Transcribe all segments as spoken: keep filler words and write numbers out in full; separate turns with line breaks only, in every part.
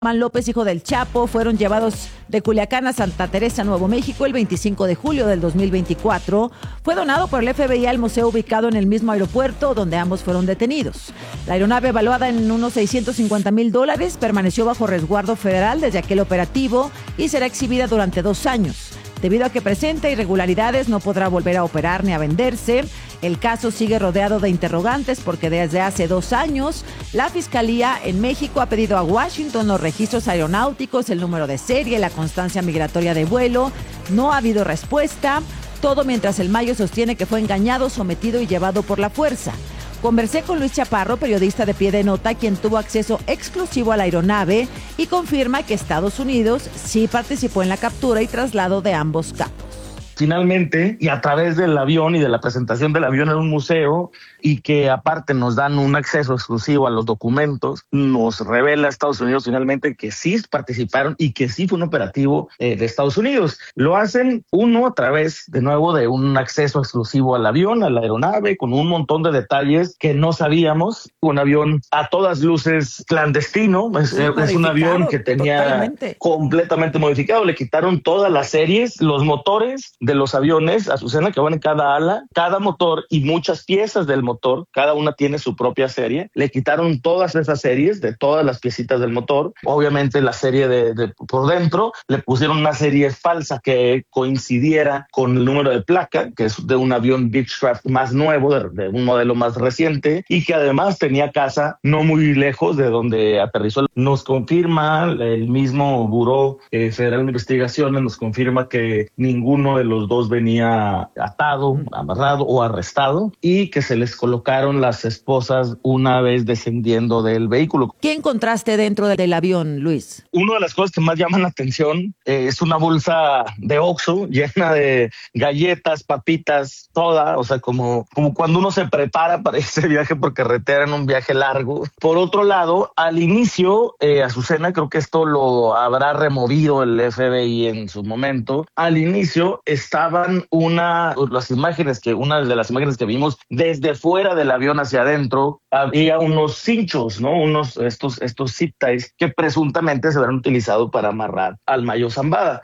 Germán López, hijo del Chapo, fueron llevados de Culiacán a Santa Teresa, Nuevo México, el veinticinco de julio del dos mil veinticuatro. Fue donado por el F B I al museo ubicado en el mismo aeropuerto donde ambos fueron detenidos. La aeronave, evaluada en unos seiscientos cincuenta mil dólares, permaneció bajo resguardo federal desde aquel operativo y será exhibida durante dos años. Debido a que presenta irregularidades, no podrá volver a operar ni a venderse. El caso sigue rodeado de interrogantes porque desde hace dos años la Fiscalía en México ha pedido a Washington los registros aeronáuticos, el número de serie, la constancia migratoria de vuelo. No ha habido respuesta, todo mientras el Mayo sostiene que fue engañado, sometido y llevado por la fuerza. Conversé con Luis Chaparro, periodista de Pie de Nota, quien tuvo acceso exclusivo a la aeronave y confirma que Estados Unidos sí participó en la captura y traslado de ambos capos.
Finalmente, y a través del avión y de la presentación del avión en un museo, y que aparte nos dan un acceso exclusivo a los documentos, nos revela Estados Unidos finalmente que sí participaron y que sí fue un operativo eh, de Estados Unidos. Lo hacen, uno, a través de nuevo de un acceso exclusivo al avión, a la aeronave, con un montón de detalles que no sabíamos. Un avión a todas luces clandestino, es, sí, es un avión que tenía totalmente. completamente modificado. Le quitaron todas las series, los motores de los aviones, Azucena, que van en cada ala, cada motor y muchas piezas del motor, cada una tiene su propia serie. Le quitaron todas esas series de todas las piecitas del motor. Obviamente la serie de, de por dentro, le pusieron una serie falsa que coincidiera con el número de placa, que es de un avión Beechcraft más nuevo, de, de un modelo más reciente, y que además tenía casa no muy lejos de donde aterrizó. Nos confirma el mismo Buró eh, Federal de Investigaciones, nos confirma que ninguno de los dos venía atado, amarrado o arrestado, y que se les colocaron las esposas una vez descendiendo del vehículo.
¿Qué encontraste dentro del avión, Luis?
Una de las cosas que más llaman la atención eh, es una bolsa de Oxxo llena de galletas, papitas, toda, o sea, como, como cuando uno se prepara para ese viaje por carretera en un viaje largo. Por otro lado, al inicio, eh, Azucena, creo que esto lo habrá removido el F B I en su momento, al inicio estaban una, las imágenes que, una de las imágenes que vimos desde fuera del avión hacia adentro, había unos cinchos, ¿no? Unos, estos, estos zip ties que presuntamente se habrán utilizado para amarrar al Mayo Zambada.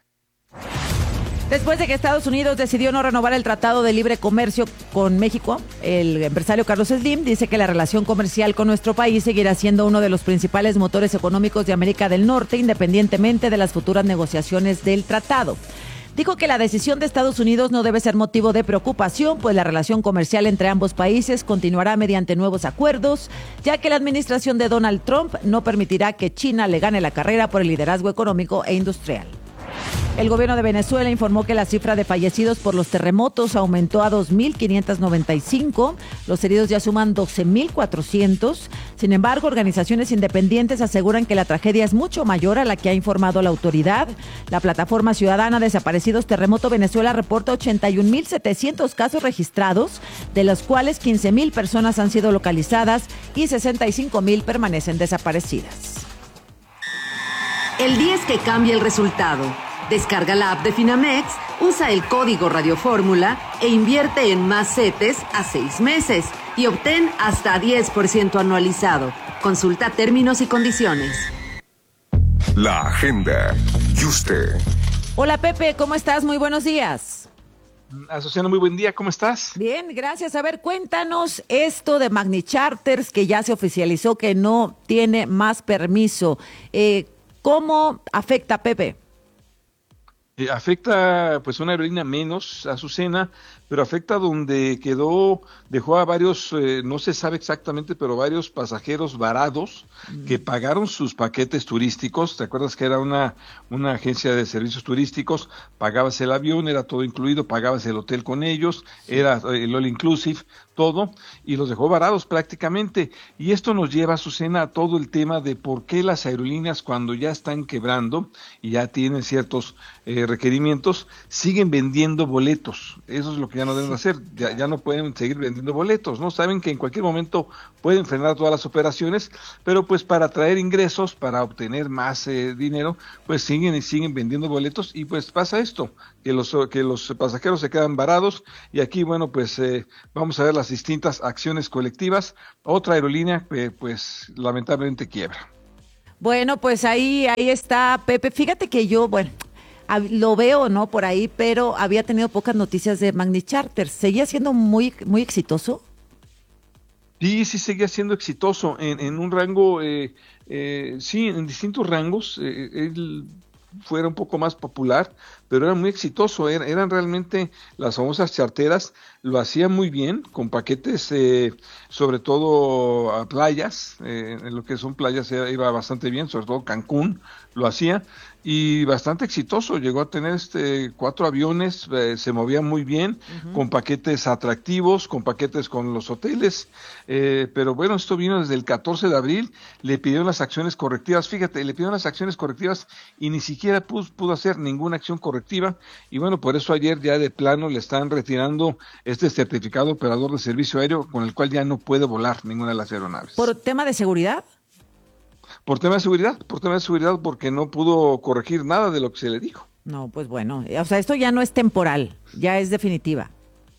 Después de que Estados Unidos decidió no renovar el Tratado de Libre Comercio con México, el empresario Carlos Slim dice que la relación comercial con nuestro país seguirá siendo uno de los principales motores económicos de América del Norte, independientemente de las futuras negociaciones del tratado. Dijo que la decisión de Estados Unidos no debe ser motivo de preocupación, pues la relación comercial entre ambos países continuará mediante nuevos acuerdos, ya que la administración de Donald Trump no permitirá que China le gane la carrera por el liderazgo económico e industrial. El gobierno de Venezuela informó que la cifra de fallecidos por los terremotos aumentó a dos mil quinientos noventa y cinco. Los heridos ya suman doce mil cuatrocientos. Sin embargo, organizaciones independientes aseguran que la tragedia es mucho mayor a la que ha informado la autoridad. La plataforma ciudadana Desaparecidos Terremoto Venezuela reporta ochenta y un mil setecientos casos registrados, de los cuales quince mil personas han sido localizadas y sesenta y cinco mil permanecen desaparecidas.
El día es que cambia el resultado. Descarga la app de Finamex, usa el código Radio Fórmula e invierte en más CETES a seis meses y obtén hasta diez por ciento anualizado. Consulta términos y condiciones.
La agenda. Y usted.
Hola Pepe, ¿cómo estás? Muy buenos días.
Azucena, muy buen día, ¿cómo estás?
Bien, gracias. A ver, cuéntanos esto de Magni Charters, que ya se oficializó que no tiene más permiso. Eh, ¿Cómo afecta, Pepe?
Eh, afecta pues una aerolínea menos, Azucena, pero afecta donde quedó, dejó a varios, eh, no se sabe exactamente, pero varios pasajeros varados mm. que pagaron sus paquetes turísticos. ¿Te acuerdas que era una, una agencia de servicios turísticos? Pagabas el avión, era todo incluido, pagabas el hotel con ellos, era el all inclusive, todo, y los dejó varados prácticamente. Y esto nos lleva, Azucena, a todo el tema de por qué las aerolíneas, cuando ya están quebrando y ya tienen ciertos eh, requerimientos, siguen vendiendo boletos. Eso es lo que ya no deben hacer, ya, ya no pueden seguir vendiendo boletos, ¿no? Saben que en cualquier momento pueden frenar todas las operaciones, pero pues para traer ingresos, para obtener más eh, dinero, pues siguen y siguen vendiendo boletos, y pues pasa esto, que los, que los pasajeros se quedan varados, y aquí, bueno, pues eh, vamos a ver las distintas acciones colectivas. Otra aerolínea, eh, pues lamentablemente quiebra.
Bueno, pues ahí, ahí está, Pepe. Fíjate que yo, bueno, lo veo, ¿no? Por ahí, pero había tenido pocas noticias de Magni Charter. ¿Seguía siendo muy, muy exitoso?
Sí, sí seguía siendo exitoso en, en un rango, eh, eh, sí, en distintos rangos. Eh, él fuera un poco más popular, pero era muy exitoso. Era, eran realmente las famosas charteras, lo hacían muy bien, con paquetes, eh, sobre todo a playas, eh, en lo que son playas iba bastante bien, sobre todo Cancún lo hacía, y bastante exitoso. Llegó a tener este cuatro aviones, eh, se movía muy bien, uh-huh. con paquetes atractivos, con paquetes con los hoteles, eh, pero bueno, esto vino desde el catorce de abril, le pidieron las acciones correctivas, fíjate, le pidieron las acciones correctivas y ni siquiera pudo, pudo hacer ninguna acción correctiva, y bueno, por eso ayer ya de plano le están retirando este certificado operador de servicio aéreo, con el cual ya no puede volar ninguna de las aeronaves.
¿Por tema de seguridad?
Por tema de seguridad, por tema de seguridad, porque no pudo corregir nada de lo que se le dijo.
No, pues bueno, o sea, esto ya no es temporal, ya es definitiva.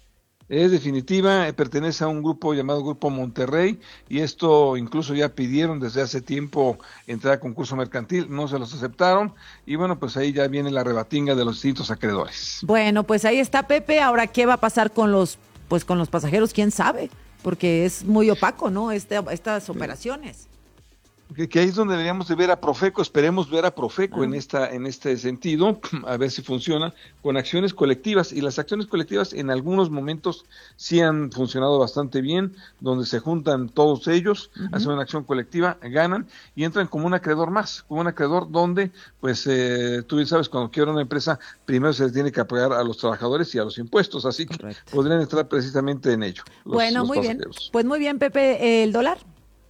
Es definitiva, pertenece a un grupo llamado Grupo Monterrey, y esto incluso ya pidieron desde hace tiempo entrar a concurso mercantil, no se los aceptaron, y bueno, pues ahí ya viene la rebatinga de los distintos acreedores.
Bueno, pues ahí está, Pepe. Ahora, ¿qué va a pasar con los, pues con los pasajeros? ¿Quién sabe? Porque es muy opaco, ¿no? Este, estas operaciones.
Que, que ahí es donde deberíamos de ver a Profeco, esperemos ver a Profeco ah. en esta en este sentido, a ver si funciona, con acciones colectivas, y las acciones colectivas en algunos momentos sí han funcionado bastante bien, donde se juntan todos ellos, uh-huh. hacen una acción colectiva, ganan, y entran como un acreedor más, como un acreedor donde, pues, eh, tú bien sabes, cuando quiebra una empresa, primero se les tiene que apoyar a los trabajadores y a los impuestos, así que Correcto. podrían entrar precisamente en ello. Los,
bueno,
los
muy
pasajeros.
bien, pues muy bien, Pepe, ¿el dólar?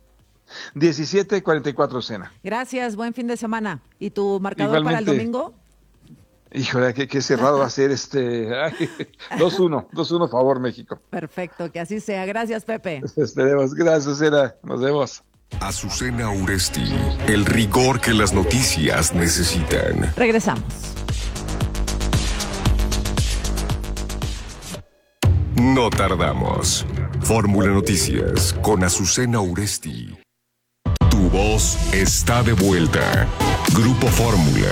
diecisiete cuarenta y cuatro cena.
Gracias, buen fin de semana. ¿Y tu marcador Igualmente, para el domingo?
Híjole, qué, qué cerrado va a ser este. dos uno, dos uno favor México.
Perfecto, que así sea. Gracias, Pepe.
Esperemos. Gracias, Cena. Nos vemos.
Azucena Uresti, el rigor que las noticias necesitan.
Regresamos.
No tardamos. Fórmula Noticias con Azucena Uresti. Tu voz está de vuelta. Grupo Fórmula.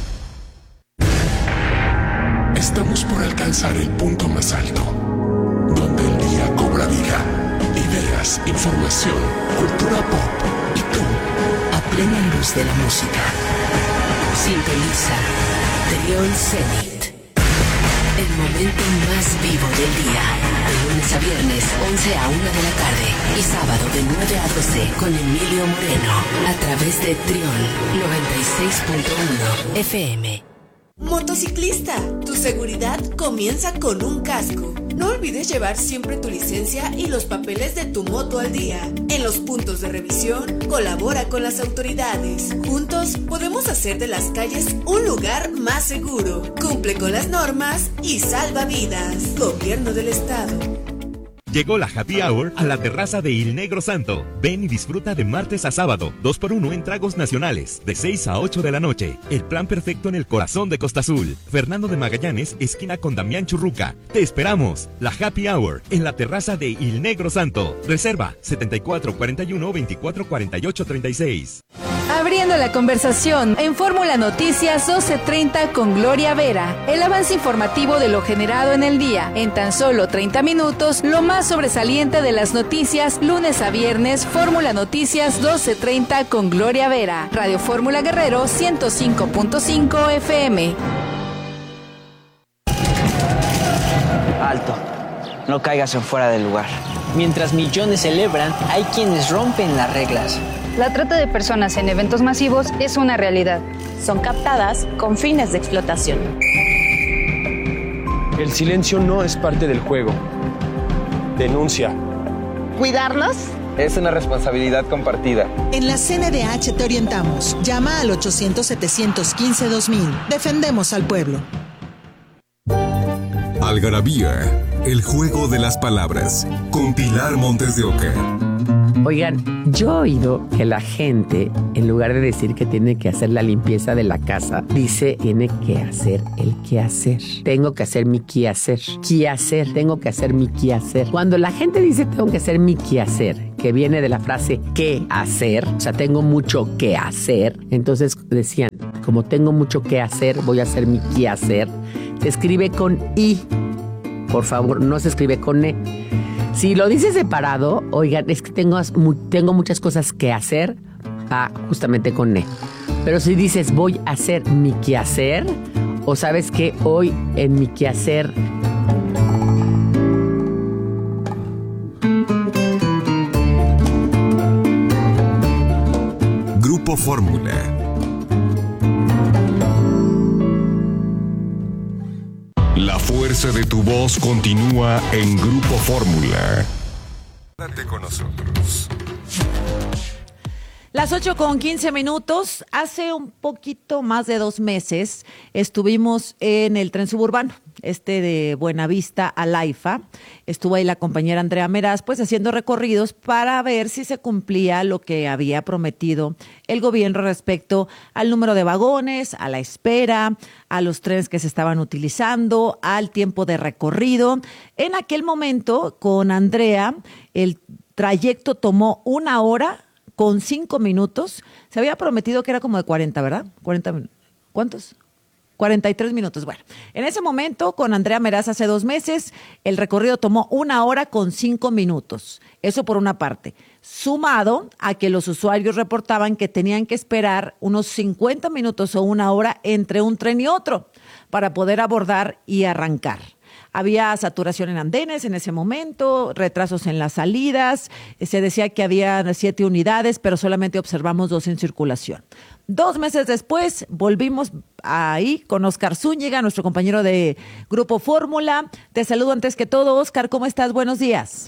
Estamos por alcanzar el punto más alto, donde el día cobra vida, ideas, información, cultura pop y tú, a plena luz de la música.
Sintoniza Trión Zenit, el momento más vivo del día, de lunes a viernes, once a una de la tarde, y sábado de nueve a doce con Emilio Moreno, a través de Trión noventa y seis punto uno F M.
Motociclista, tu seguridad comienza con un casco. No olvides llevar siempre tu licencia y los papeles de tu moto al día. En los puntos de revisión, colabora con las autoridades. Juntos podemos hacer de las calles un lugar más seguro. Cumple con las normas y salva vidas. Gobierno del Estado.
Llegó la Happy Hour a la terraza de Il Negro Santo. Ven y disfruta de martes a sábado, dos por uno en tragos nacionales, de seis a ocho de la noche. El plan perfecto en el corazón de Costa Azul. Fernando de Magallanes, esquina con Damián Churruca. Te esperamos. La Happy Hour en la terraza de Il Negro Santo. Reserva setenta y cuatro cuarenta y uno veinticuatro cuarenta y ocho treinta y seis.
Abriendo la conversación en Fórmula Noticias doce treinta con Gloria Vera. El avance informativo de lo generado en el día. En tan solo treinta minutos, lo más sobresaliente de las noticias, lunes a viernes, Fórmula Noticias doce treinta con Gloria Vera. Radio Fórmula Guerrero ciento cinco punto cinco F M.
Alto. No caigas en fuera del lugar. Mientras millones celebran, hay quienes rompen las reglas.
La trata de personas en eventos masivos es una realidad.
Son captadas con fines de explotación.
El silencio no es parte del juego. Denuncia.
¿Cuidarnos?
Es una responsabilidad compartida.
En la C N D H te orientamos. Llama al ochocientos setecientos quince dos mil. Defendemos al pueblo.
Algarabía, el juego de las palabras, con Pilar Montes de Oca.
Oigan, yo he oído que la gente, en lugar de decir que tiene que hacer la limpieza de la casa, dice tiene que hacer el quehacer. Tengo que hacer mi quehacer. Quehacer, tengo que hacer mi quehacer. Cuando la gente dice tengo que hacer mi quehacer, que viene de la frase qué hacer, o sea, tengo mucho que hacer, entonces decían, como tengo mucho que hacer, voy a hacer mi quehacer. Se escribe con I, por favor, no se escribe con E. Si lo dices separado, oigan, es que tengo, tengo muchas cosas que hacer, va justamente con E. Pero si dices voy a hacer mi quehacer, o sabes que hoy en mi quehacer...
Grupo Fórmula. La fuerza de tu voz continúa en Grupo Fórmula. Quédate con nosotros.
Las ocho con quince minutos. Hace un poquito más de dos meses estuvimos en el tren suburbano, este de Buenavista a Laifa. Estuvo ahí la compañera Andrea Meraz, pues haciendo recorridos para ver si se cumplía lo que había prometido el gobierno respecto al número de vagones, a la espera, a los trenes que se estaban utilizando, al tiempo de recorrido. En aquel momento, con Andrea, el trayecto tomó una hora con cinco minutos. Se había prometido que era como de cuarenta, ¿verdad? cuarenta minutos. ¿Cuántos? cuarenta y tres minutos. Bueno, en ese momento, con Andrea Meraz hace dos meses, el recorrido tomó una hora con cinco minutos. Eso por una parte. Sumado a que los usuarios reportaban que tenían que esperar unos cincuenta minutos o una hora entre un tren y otro para poder abordar y arrancar. Había saturación en andenes en ese momento, retrasos en las salidas, se decía que había siete unidades, pero solamente observamos dos en circulación. Dos meses después volvimos ahí con Oscar Zúñiga, nuestro compañero de Grupo Fórmula. Te saludo antes que todo, Oscar, ¿cómo estás? Buenos días.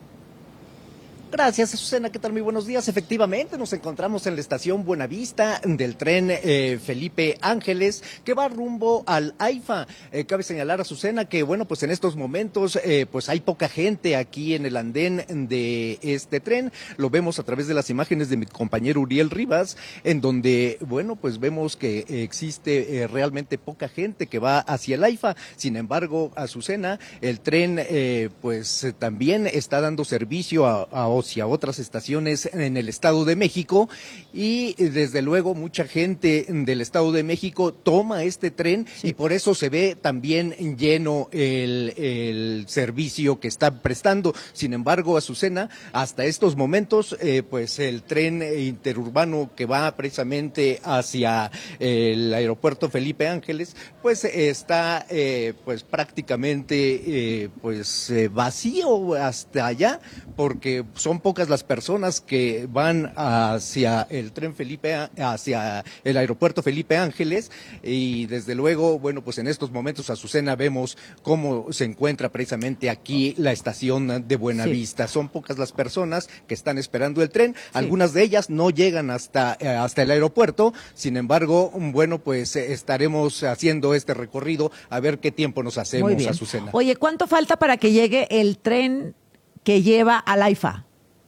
Gracias, Azucena. ¿Qué tal? Muy buenos días. Efectivamente, nos encontramos en la estación Buenavista del tren eh, Felipe Ángeles, que va rumbo al AIFA. Eh, cabe señalar, Azucena, que bueno, pues en estos momentos eh, pues hay poca gente aquí en el andén de este tren. Lo vemos a través de las imágenes de mi compañero Uriel Rivas, en donde, bueno, pues vemos que existe eh, realmente poca gente que va hacia el AIFA. Sin embargo, Azucena, el tren eh, pues eh, también está dando servicio a, a y a otras estaciones en el Estado de México, y desde luego mucha gente del Estado de México toma este tren, sí. Y por eso se ve también lleno el, el servicio que está prestando. Sin embargo, Azucena, hasta estos momentos, eh, pues el tren interurbano que va precisamente hacia el aeropuerto Felipe Ángeles, pues está eh, pues prácticamente eh, pues eh, vacío hasta allá, porque son Son pocas las personas que van hacia el tren Felipe, hacia el aeropuerto Felipe Ángeles, y desde luego, bueno, pues en estos momentos, Azucena, vemos cómo se encuentra precisamente aquí la estación de Buenavista. Sí. Son pocas las personas que están esperando el tren, sí. Algunas de ellas no llegan hasta, hasta el aeropuerto. Sin embargo, bueno, pues estaremos haciendo este recorrido a ver qué tiempo nos hacemos, Azucena.
Oye, ¿cuánto falta para que llegue el tren que lleva al AIFA?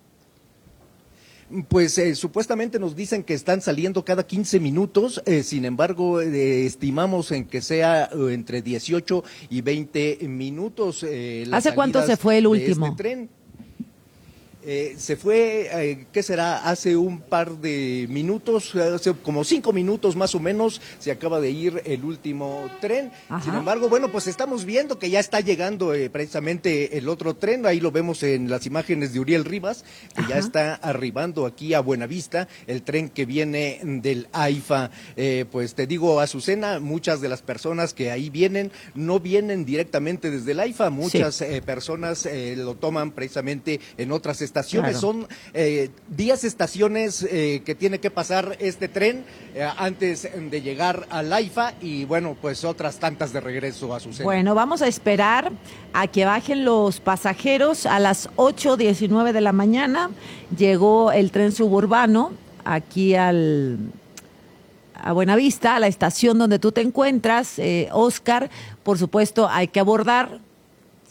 Pues eh, supuestamente nos dicen que están saliendo cada quince minutos, eh, sin embargo eh, estimamos en que sea eh, entre dieciocho y veinte minutos. Eh,
¿Hace cuánto se fue el último?
Este tren. Eh, se fue, eh, ¿qué será? Hace un par de minutos, hace como cinco minutos más o menos, se acaba de ir el último tren. Ajá. Sin embargo, bueno, pues estamos viendo que ya está llegando eh, precisamente el otro tren. Ahí lo vemos en las imágenes de Uriel Rivas, que Ajá. ya está arribando aquí a Buenavista, el tren que viene del AIFA. Eh, pues te digo, Azucena, muchas de las personas que ahí vienen no vienen directamente desde el AIFA, muchas sí. eh, personas eh, lo toman precisamente en otras estaciones. Estaciones, claro. Son eh, diez estaciones eh, que tiene que pasar este tren eh, antes de llegar al AIFA, y bueno, pues otras tantas de regreso a su centro.
Bueno, vamos a esperar a que bajen los pasajeros. A las ocho diecinueve de la mañana llegó el tren suburbano aquí al... a Buenavista, a la estación donde tú te encuentras, eh, Oscar. Por supuesto, hay que abordar.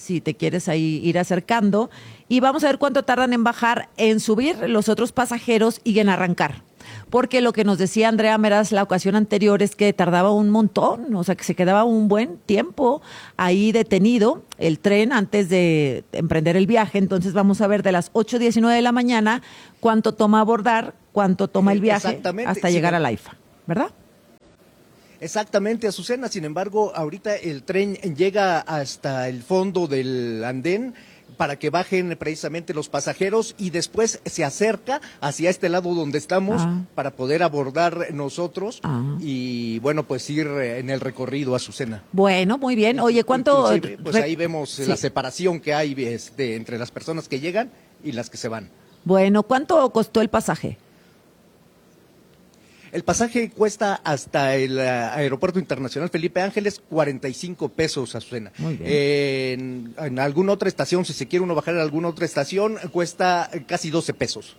si te quieres ahí ir acercando. Y vamos a ver cuánto tardan en bajar, en subir los otros pasajeros y en arrancar. Porque lo que nos decía Andrea Meraz la ocasión anterior es que tardaba un montón, o sea, que se quedaba un buen tiempo ahí detenido el tren antes de emprender el viaje. Entonces vamos a ver de las ocho diecinueve de la mañana cuánto toma abordar, cuánto toma el viaje hasta
sí,
llegar
no.
a la IFA, ¿verdad?
Exactamente, Azucena. Sin embargo, ahorita el tren llega hasta el fondo del andén para que bajen precisamente los pasajeros y después se acerca hacia este lado donde estamos ah. para poder abordar nosotros ah. y bueno, pues ir en el recorrido, Azucena.
Bueno, muy bien. Oye, ¿cuánto?
Pues ahí vemos sí. la separación que hay este, entre las personas que llegan y las que se van.
Bueno, ¿cuánto costó el pasaje?
El pasaje cuesta hasta el uh, Aeropuerto Internacional Felipe Ángeles cuarenta y cinco pesos, Azucena.
Muy bien.
Eh, en, en alguna otra estación, si se quiere uno bajar en alguna otra estación, cuesta casi doce pesos.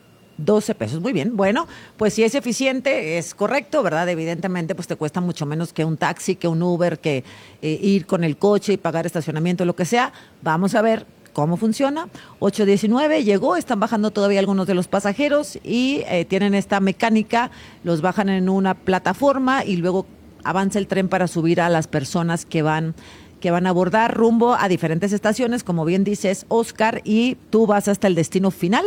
doce pesos, muy bien. Bueno, pues si es eficiente, es correcto, ¿verdad? Evidentemente, pues te cuesta mucho menos que un taxi, que un Uber, que eh, ir con el coche y pagar estacionamiento, lo que sea. Vamos a ver cómo funciona. ocho diecinueve llegó, están bajando todavía algunos de los pasajeros y eh, tienen esta mecánica, los bajan en una plataforma y luego avanza el tren para subir a las personas que van que van a abordar rumbo a diferentes estaciones, como bien dices, Oscar, y tú vas hasta el destino final,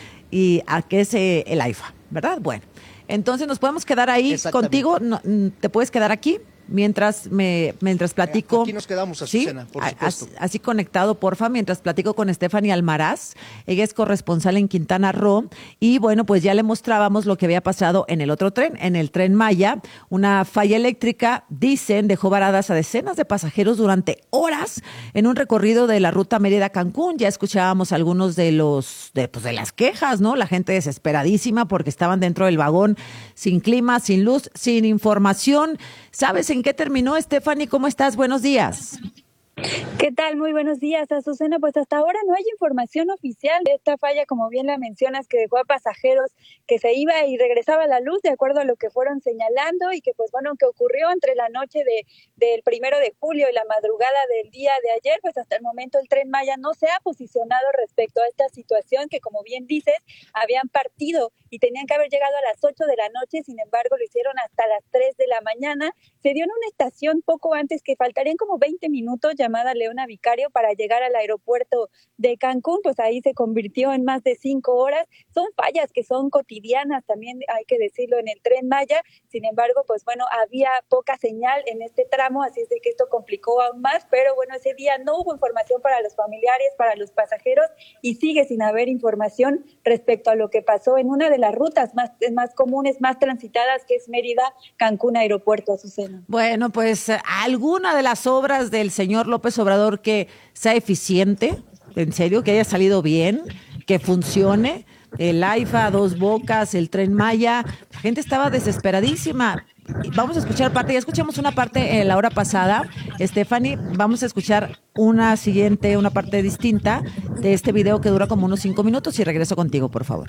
y a que es eh, el AIFA, ¿verdad? Bueno, entonces nos podemos quedar ahí contigo, no, ¿te puedes quedar aquí? Mientras me mientras platico.
Aquí nos quedamos, Azucena,
¿sí?
por supuesto.
Así, así conectado, porfa, mientras platico con Stephanie Almaraz. Ella es corresponsal en Quintana Roo. Y bueno, pues ya le mostrábamos lo que había pasado en el otro tren, en el Tren Maya. Una falla eléctrica, dicen, dejó varadas a decenas de pasajeros durante horas en un recorrido de la ruta Mérida-Cancún. Ya escuchábamos algunos de los de, pues de las quejas, ¿no? La gente desesperadísima porque estaban dentro del vagón sin clima, sin luz, sin información. ¿Sabes en qué terminó, Stephanie? ¿Cómo estás? Buenos días.
¿Qué tal? Muy buenos días, Azucena. Pues hasta ahora no hay información oficial de esta falla, como bien la mencionas, que dejó a pasajeros que se iba y regresaba la luz de acuerdo a lo que fueron señalando y que pues bueno, que ocurrió entre la noche de del primero de julio y la madrugada del día de ayer. Pues hasta el momento el Tren Maya no se ha posicionado respecto a esta situación que, como bien dices, habían partido y tenían que haber llegado a las ocho de la noche, sin embargo lo hicieron hasta las tres de la mañana. Se dio en una estación poco antes, que faltarían como veinte minutos, llamada Leona Vicario, para llegar al aeropuerto de Cancún. Pues ahí se convirtió en más de cinco horas. Son fallas que son cotidianas, también hay que decirlo, en el Tren Maya. Sin embargo, pues bueno, había poca señal en este tramo, así es de que esto complicó aún más, pero bueno, ese día no hubo información para los familiares, para los pasajeros, y sigue sin haber información respecto a lo que pasó en una de las rutas más, más comunes, más transitadas, que es Mérida, Cancún, Aeropuerto, Azucena.
Bueno, pues alguna de las obras del señor López Obrador que sea eficiente, en serio, que haya salido bien, que funcione, el AIFA, Dos Bocas, el Tren Maya, la gente estaba desesperadísima. Vamos a escuchar parte, ya escuchamos una parte en la hora pasada, Stephanie, vamos a escuchar una siguiente, una parte distinta de este video que dura como unos cinco minutos y regreso contigo, por favor.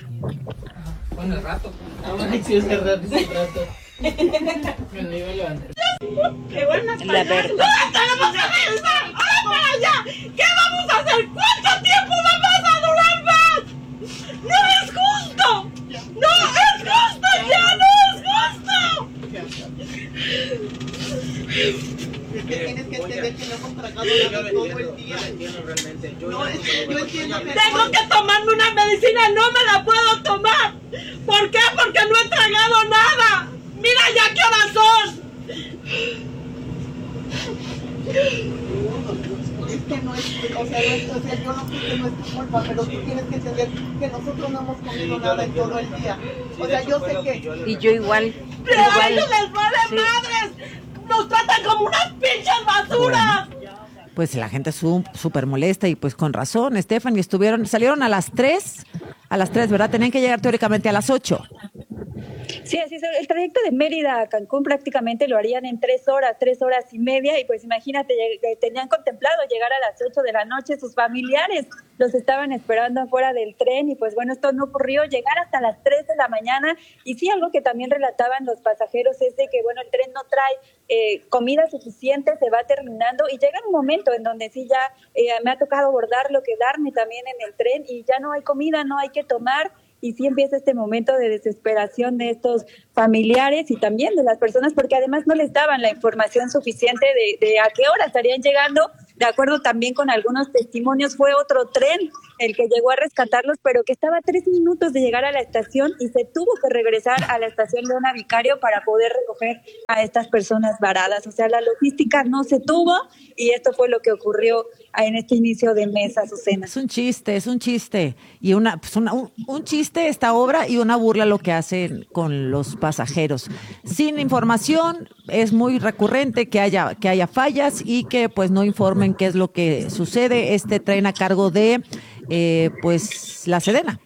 Bueno, el rato. Ay, sí, es el rato, es el rato. Me lo iba a levantar. ¡Qué buenas palabras! ¡No tenemos que regresar! ¡Ahora para allá! ¿Qué vamos a hacer? ¿Cuánto tiempo vamos a durar más? ¡No es justo! ¡No es justo! ¡Ya no es justo! Es que tienes que entender que no hemos tragado nada todo el día. No, es que yo entiendo que... Tengo que tomarme una medicina, no me la puedo tomar. ¿Por qué? Porque no he tragado nada. ¡Mira ya qué horas son! Es que no es, o sea, no es, o sea, yo no sé que no es tu culpa, pero tú tienes que entender que nosotros no hemos comido nada en todo el día. O sea, yo sé que...
Y yo igual.
¡Pero
igual.
a ellos les vale sí. madres! ¡Nos tratan como unas pinches basuras!
Bueno, pues la gente es súper molesta y pues con razón, Stephanie, estuvieron, salieron a las tres, a las tres, ¿verdad? Tenían que llegar teóricamente a las ocho.
Sí, así es. El trayecto de Mérida a Cancún prácticamente lo harían en tres horas, tres horas y media. Y pues imagínate, tenían contemplado llegar a las ocho de la noche. Sus familiares los estaban esperando afuera del tren. Y pues bueno, esto no ocurrió. Llegar hasta las tres de la mañana. Y sí, algo que también relataban los pasajeros es de que, bueno, el tren no trae eh, comida suficiente, se va terminando. Y llega un momento en donde sí ya eh, me ha tocado abordarlo, quedarme también en el tren. Y ya no hay comida, no hay que tomar. Y sí empieza este momento de desesperación de estos familiares y también de las personas, porque además no les daban la información suficiente de, de a qué hora estarían llegando. De acuerdo también con algunos testimonios, fue otro tren el que llegó a rescatarlos, pero que estaba a tres minutos de llegar a la estación y se tuvo que regresar a la estación Leona Vicario para poder recoger a estas personas varadas. O sea, la logística no se tuvo y esto fue lo que ocurrió en este inicio de mes, Azucena.
Es un chiste, es un chiste. Y una, pues una un, un chiste esta obra y una burla lo que hacen con los pasajeros. Sin información, es muy recurrente que haya, que haya fallas y que pues no informen qué es lo que sucede. Este tren a cargo de eh, pues la Sedena.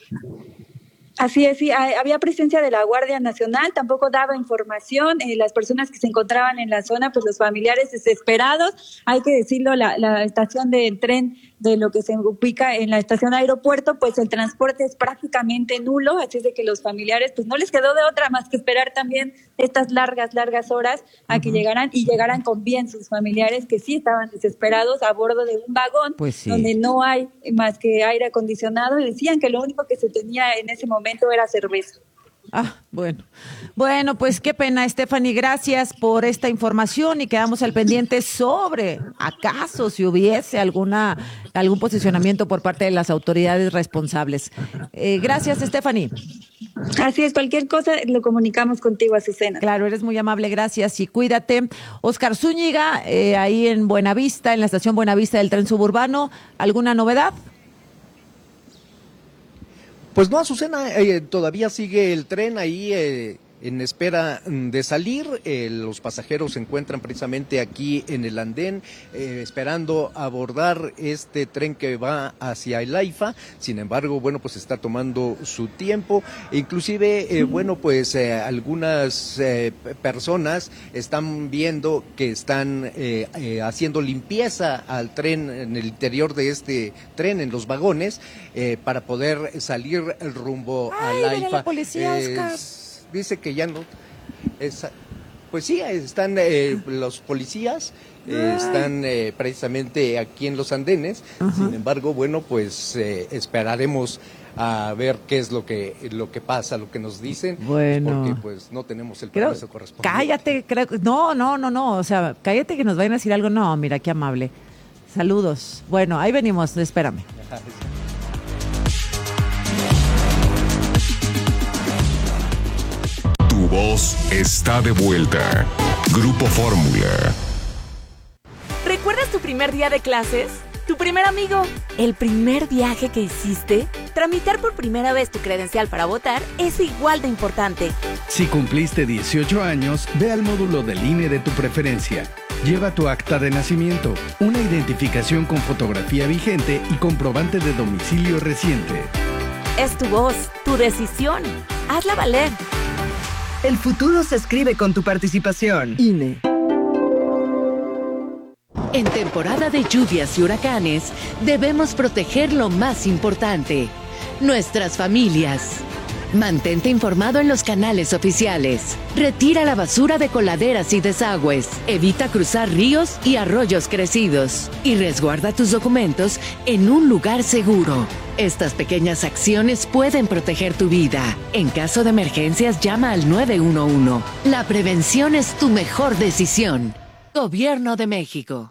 Así es, sí, había presencia de la Guardia Nacional, tampoco daba información, eh, las personas que se encontraban en la zona, pues los familiares desesperados, hay que decirlo, la, la estación del tren de lo que se ubica en la estación aeropuerto, pues el transporte es prácticamente nulo, así es de que los familiares pues no les quedó de otra más que esperar también estas largas, largas horas a uh-huh. que llegaran y llegaran con bien sus familiares que sí estaban desesperados a bordo de un vagón
pues sí.
donde no hay más que aire acondicionado y decían que lo único que se tenía en ese momento era cerveza.
Ah, bueno. Bueno, pues qué pena, Stephanie, gracias por esta información y quedamos al pendiente sobre acaso si hubiese alguna algún posicionamiento por parte de las autoridades responsables. Eh, gracias, Stephanie.
Así es, cualquier cosa lo comunicamos contigo, Azucena.
Claro, eres muy amable, gracias y cuídate. Oscar Zúñiga, eh, ahí en Buenavista, en la estación Buenavista del tren suburbano, ¿alguna novedad?
Pues no, Azucena, eh, todavía sigue el tren ahí eh, en espera de salir. Eh, los pasajeros se encuentran precisamente aquí en el andén eh, esperando abordar este tren que va hacia el AIFA. Sin embargo, bueno, pues está tomando su tiempo. Inclusive, eh, bueno, pues eh, algunas eh, personas están viendo que están eh, eh, haciendo limpieza al tren en el interior de este tren, en los vagones, eh, para poder salir rumbo
Ay,
al AIFA.
La policía,
eh,
Oscar.
Dice que ya no, es, pues sí, están eh, los policías, eh, están eh, precisamente aquí en los andenes. Uh-huh. Sin embargo, bueno, pues eh, esperaremos a ver qué es lo que lo que pasa, lo que nos dicen,
bueno.
porque pues no tenemos el permiso
creo,
correspondiente.
Cállate, creo, no, no, no, no, o sea, cállate que nos vayan a decir algo. No, mira, qué amable. Saludos. Bueno, ahí venimos, espérame.
Tu voz está de vuelta. Grupo Fórmula.
¿Recuerdas tu primer día de clases? ¿Tu primer amigo? ¿El primer viaje que hiciste? Tramitar por primera vez tu credencial para votar es igual de importante.
Si cumpliste dieciocho años, ve al módulo del I N E de tu preferencia. Lleva tu acta de nacimiento, una identificación con fotografía vigente y comprobante de domicilio reciente.
Es tu voz, tu decisión. Hazla valer.
El futuro se escribe con tu participación. I N E.
En temporada de lluvias y huracanes, debemos proteger lo más importante, nuestras familias. Mantente informado en los canales oficiales. Retira la basura de coladeras y desagües. Evita cruzar ríos y arroyos crecidos. Y resguarda tus documentos en un lugar seguro. Estas pequeñas acciones pueden proteger tu vida. En caso de emergencias, llama al nueve uno uno. La prevención es tu mejor decisión. Gobierno de México.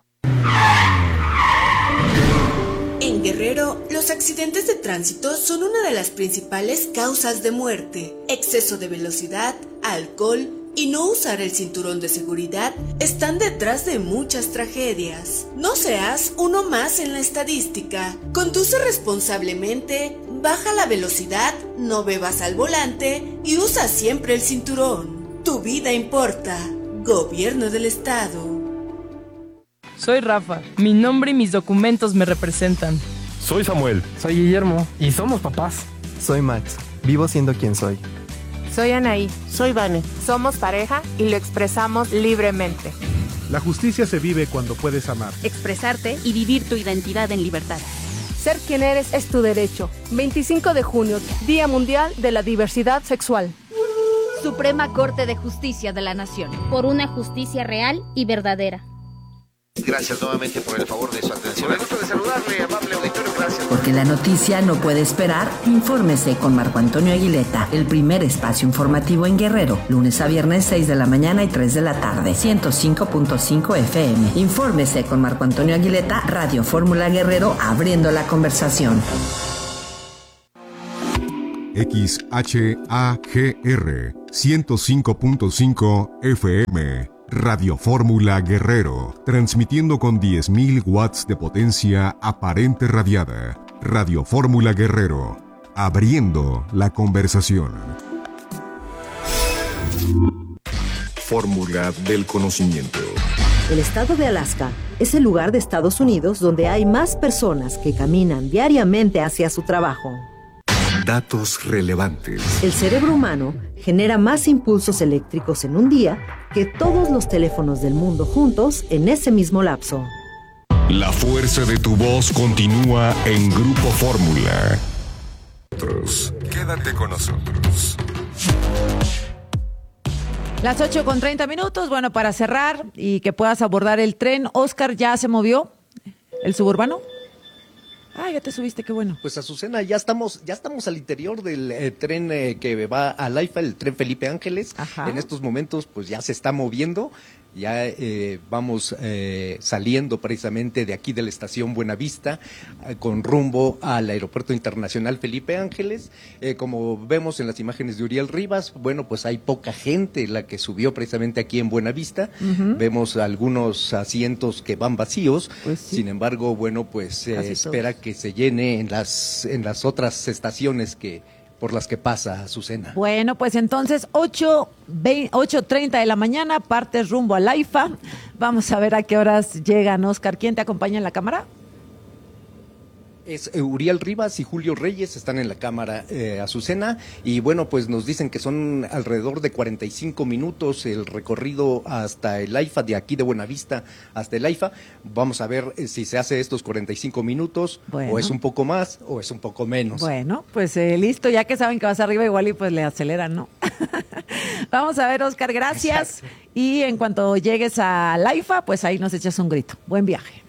En Guerrero, los accidentes de tránsito son una de las principales causas de muerte. Exceso de velocidad, alcohol y no usar el cinturón de seguridad están detrás de muchas tragedias. No seas uno más en la estadística. Conduce responsablemente, baja la velocidad, no bebas al volante y usa siempre el cinturón. Tu vida importa. Gobierno del Estado.
Soy Rafa. Mi nombre y mis documentos me representan.
Soy Samuel.
Soy Guillermo. Y somos papás.
Soy Max. Vivo siendo quien soy.
Soy Anaí.
Soy Vane.
Somos pareja y lo expresamos libremente.
La justicia se vive cuando puedes amar,
expresarte y vivir tu identidad en libertad.
Ser quien eres es tu derecho. veinticinco de junio, Día Mundial de la Diversidad Sexual.
Suprema Corte de Justicia de la Nación.
Por una justicia real y verdadera.
Gracias nuevamente por el favor de su atención. Me gusto de saludarle, amable auditorio, gracias.
Porque la noticia no puede esperar, infórmese con Marco Antonio Aguileta, el primer espacio informativo en Guerrero, lunes a viernes seis de la mañana y tres de la tarde, ciento cinco punto cinco F M. Infórmese con Marco Antonio Aguileta, Radio Fórmula Guerrero, abriendo la conversación.
X H A G R ciento cinco punto cinco F M. Radio Fórmula Guerrero, transmitiendo con diez mil watts de potencia aparente radiada. Radio Fórmula Guerrero, abriendo la conversación. Fórmula del conocimiento.
El estado de Alaska es el lugar de Estados Unidos donde hay más personas que caminan diariamente hacia su trabajo.
Datos relevantes.
El cerebro humano genera más impulsos eléctricos en un día que todos los teléfonos del mundo juntos en ese mismo lapso.
La fuerza de tu voz continúa en Grupo Fórmula. Quédate con nosotros.
Las ocho con treinta minutos, bueno, para cerrar y que puedas abordar el tren. Oscar, ¿ya se movió el suburbano? Ah, ya te subiste, qué bueno.
Pues Azucena, ya estamos, ya estamos al interior del eh, tren eh, que va a Laifa, el tren Felipe Ángeles. Ajá. En estos momentos, pues ya se está moviendo. Ya eh, vamos eh, saliendo precisamente de aquí de la estación Buenavista eh, con rumbo al Aeropuerto Internacional Felipe Ángeles. Eh, como vemos en las imágenes de Uriel Rivas, bueno, pues hay poca gente la que subió precisamente aquí en Buenavista. Uh-huh. Vemos algunos asientos que van vacíos. Pues sí. Sin embargo, bueno, pues eh, espera todos. que se llene en las en las otras estaciones que por las que pasa Azucena.
Bueno, pues entonces ocho treinta de la mañana, partes rumbo a Laifa. Vamos a ver a qué horas llegan, Oscar. ¿Quién te acompaña en la cámara?
Es Uriel Rivas y Julio Reyes, están en la cámara eh, Azucena, y bueno, pues nos dicen que son alrededor de cuarenta y cinco minutos el recorrido hasta el AIFA, de aquí de Buenavista hasta el AIFA. Vamos a ver eh, si se hace estos cuarenta y cinco minutos, bueno. o es un poco más, o es un poco menos.
Bueno, pues eh, listo, ya que saben que vas arriba igual y pues le aceleran, ¿no? Vamos a ver, Oscar, gracias. Exacto. Y en cuanto llegues a AIFA, pues ahí nos echas un grito. Buen viaje.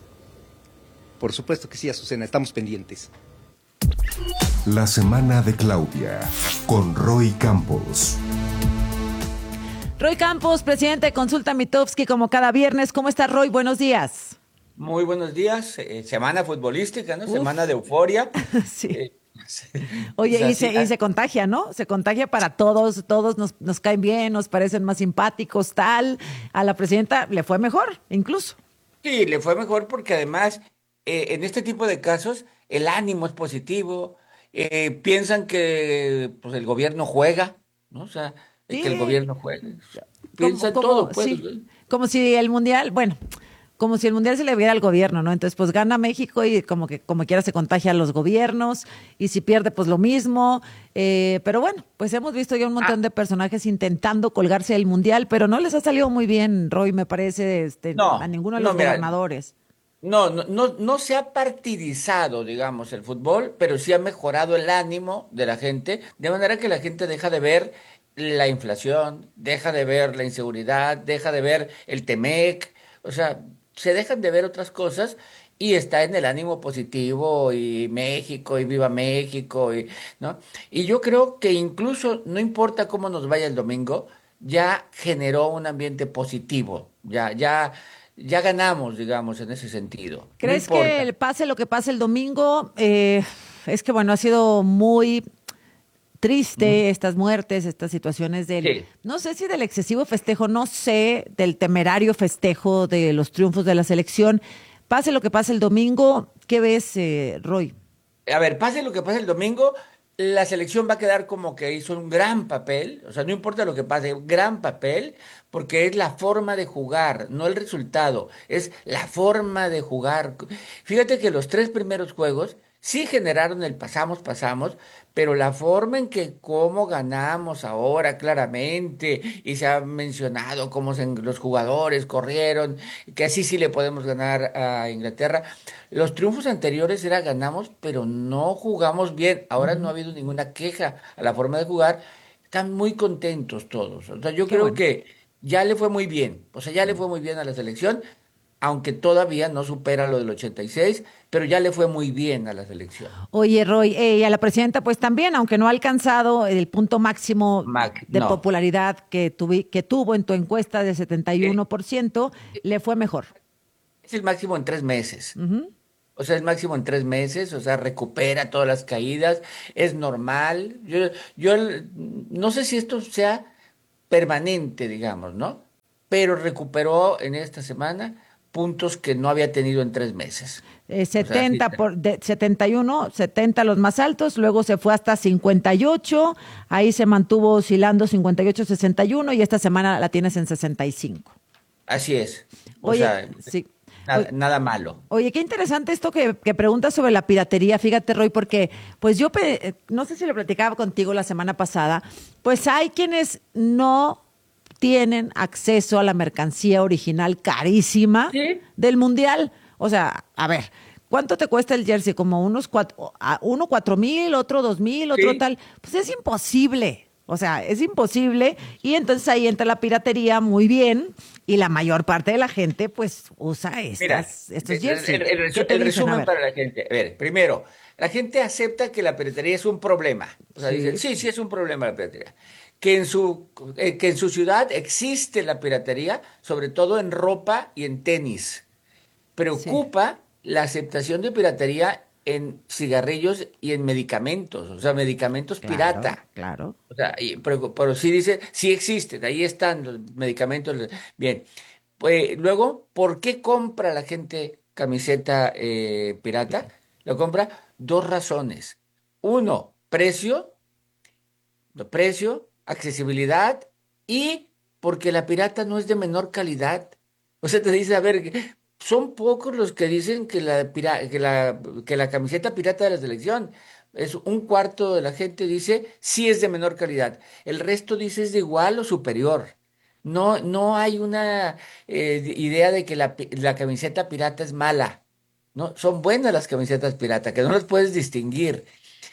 Por supuesto que sí, Azucena, estamos pendientes.
La semana de Claudia, con Roy Campos.
Roy Campos, presidente de Consulta Mitofsky, como cada viernes. ¿Cómo está, Roy? Buenos días.
Muy buenos días. Eh, semana futbolística, ¿no? Uf. Semana de euforia.
Sí.
Eh,
Oye, y se, y se contagia, ¿no? Se contagia para todos, todos nos, nos caen bien, nos parecen más simpáticos, tal. A la presidenta le fue mejor, incluso.
Sí, le fue mejor porque además... Eh, en este tipo de casos, el ánimo es positivo, eh, piensan que pues, el gobierno juega, ¿no? O sea, sí. que el gobierno juega. O sea, piensan como, todo, pues.
Sí.
¿eh?
Como si el mundial, bueno, como si el mundial se le viera al gobierno, ¿no? Entonces, pues gana México y como que como quiera se contagia a los gobiernos, y si pierde, pues lo mismo. Eh, pero bueno, pues hemos visto ya un montón ah. de personajes intentando colgarse del mundial, pero no les ha salido muy bien, Roy, me parece, este, no, a ninguno de los no, gobernadores. Mira,
No, no, no, no se ha partidizado, digamos, el fútbol, pero sí ha mejorado el ánimo de la gente, de manera que la gente deja de ver la inflación, deja de ver la inseguridad, deja de ver el Temec, o sea, se dejan de ver otras cosas y está en el ánimo positivo y México y viva México, y, ¿no? Y yo creo que incluso no importa cómo nos vaya el domingo, ya generó un ambiente positivo, ya, ya... Ya ganamos, digamos, en ese sentido.
¿Crees no que el pase lo que pase el domingo? Eh, es que, bueno, ha sido muy triste mm. estas muertes, estas situaciones del, sí. no sé si del excesivo festejo, no sé, del temerario festejo de los triunfos de la selección. Pase lo que pase el domingo, ¿qué ves, eh, Roy?
A ver, pase lo que pase el domingo, la selección va a quedar como que hizo un gran papel, o sea, no importa lo que pase, un gran papel, porque es la forma de jugar, no el resultado, es la forma de jugar. Fíjate que los tres primeros juegos sí generaron el pasamos, pasamos, pero la forma en que cómo ganamos ahora claramente, y se ha mencionado cómo se- los jugadores corrieron, que así sí le podemos ganar a Inglaterra. Los triunfos anteriores era ganamos, pero no jugamos bien. Ahora no ha habido ninguna queja a la forma de jugar. Están muy contentos todos. O sea, yo
Qué
creo
bueno.
que ya le fue muy bien. O sea, ya le fue muy bien a la selección, aunque todavía no supera lo del ochenta y seis, pero ya le fue muy bien a la selección.
Oye, Roy, eh, y a la presidenta, pues también, aunque no ha alcanzado el punto máximo
Mac,
de
no.
popularidad que, tuvi- que tuvo en tu encuesta de setenta y uno por ciento, le fue mejor.
Es el máximo en tres meses.
Ujú.
O sea, es máximo en tres meses, o sea, recupera todas las caídas, es normal. Yo, yo el- no sé si esto sea permanente, digamos, ¿no? Pero recuperó en esta semana puntos que no había tenido en tres meses.
Eh,
O sea, sí
setenta
está-
por, de setenta y uno, setenta los más altos, luego se fue hasta cincuenta y ocho, ahí se mantuvo oscilando cincuenta y ocho, sesenta y uno y esta semana la tienes en sesenta y cinco.
Así es. O
Oye,
sea,
sí.
nada,
Oye,
nada malo.
Oye, qué interesante esto que, que preguntas sobre la piratería, fíjate, Roy, porque pues yo, pe- eh, no sé si lo platicaba contigo la semana pasada, pues hay quienes no tienen acceso a la mercancía original carísima del Mundial. O sea, a ver, ¿cuánto te cuesta el jersey? Como unos cuatro, a- uno cuatro mil, otro dos mil, otro
Sí.
tal. Pues es imposible. O sea, es imposible. Y entonces ahí entra la piratería muy bien. Y la mayor parte de la gente, pues, usa
Mira,
estas, estos
el,
jerseys.
el- el resu-
¿Qué te
el
dicen? A
resumen
ver.
para la gente. A ver, primero, la gente acepta que la piratería es un problema. O sea,
Sí.
dicen, sí, sí es un problema la piratería. Que en su, eh, que en su ciudad existe la piratería, sobre todo en ropa y en tenis. Preocupa la aceptación de piratería en cigarrillos y en medicamentos, o sea, medicamentos pirata.
Claro.
O sea, y- pero, pero sí dice, sí existen, ahí están los medicamentos. Bien. Pues, luego, ¿por qué compra la gente camiseta eh, pirata? Lo compra dos razones. Uno, precio, precio, accesibilidad y porque la pirata no es de menor calidad. O sea, te dice, a ver, son pocos los que dicen que la, pira- que la, que la camiseta pirata de la selección, es un cuarto de la gente dice, sí es de menor calidad. El resto dice es de igual o superior. No, no hay una eh, idea de que la, pi- la camiseta pirata es mala. No, son buenas las camisetas pirata, que no las puedes distinguir.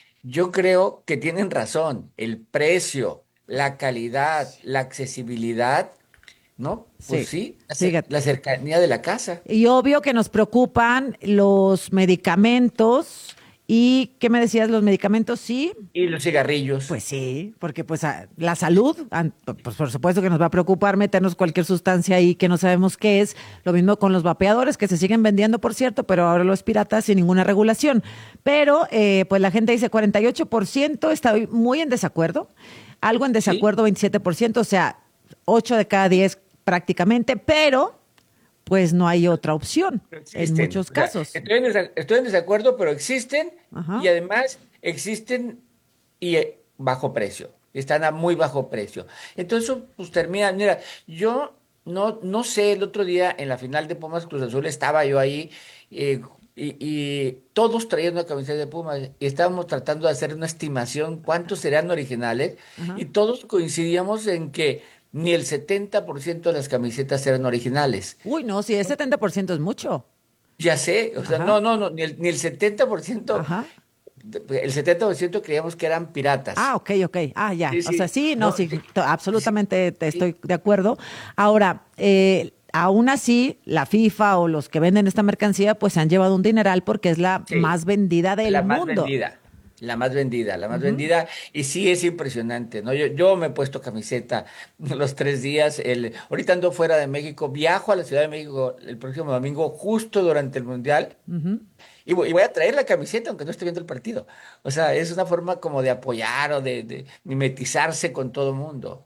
Yo creo que tienen razón. El precio, la calidad, la accesibilidad, ¿no? Pues sí, la, cer-
fíjate.
la cercanía de la casa.
Y obvio que nos preocupan los medicamentos. ¿Y qué me decías? ¿Los medicamentos sí?
Y los cigarrillos.
Pues sí, porque pues a- la salud, an- pues por supuesto que nos va a preocupar meternos cualquier sustancia ahí que no sabemos qué es. Lo mismo con los vapeadores que se siguen vendiendo, por cierto, pero ahora los piratas sin ninguna regulación. Pero eh, pues la gente dice cuarenta y ocho por ciento está muy en desacuerdo, algo en desacuerdo veintisiete por ciento, o sea, ocho de cada diez prácticamente, pero pues no hay otra opción en
Existen.
muchos
O sea,
casos.
estoy, en desa- estoy en desacuerdo, pero existen
Ajá.
y además existen y eh, bajo precio. Están a muy bajo precio. Entonces, pues termina. Mira, yo no, no sé, el otro día en la final de Pumas Cruz Azul estaba yo ahí eh, y, y todos traían una camiseta de Pumas y estábamos tratando de hacer una estimación cuántos serían originales
Ajá.
y todos coincidíamos en que ni el setenta por ciento de las camisetas eran originales.
Uy, no, si es setenta por ciento es mucho.
Ya sé, o sea,
Ajá.
no, no, no, ni el, ni el setenta por ciento,
Ajá.
el setenta por ciento creíamos que eran piratas.
Ah, ok, ok. Ah, ya.
Sí,
O
sí.
sea, sí, no,
No,
sí,
sí.
to- absolutamente te estoy de acuerdo. Ahora, eh, aún así, la FIFA o los que venden esta mercancía, pues se han llevado un dineral porque es la
Sí.
más vendida del
la más
mundo.
vendida, la más vendida, la más vendida, y sí es impresionante, ¿no? Yo, yo me he puesto camiseta los tres días, el, ahorita ando fuera de México, viajo a la Ciudad de México el próximo domingo, justo durante el Mundial,
Ujú.
y voy, y voy a traer la camiseta aunque no esté viendo el partido. O sea, es una forma como de apoyar o de, de mimetizarse con todo el mundo.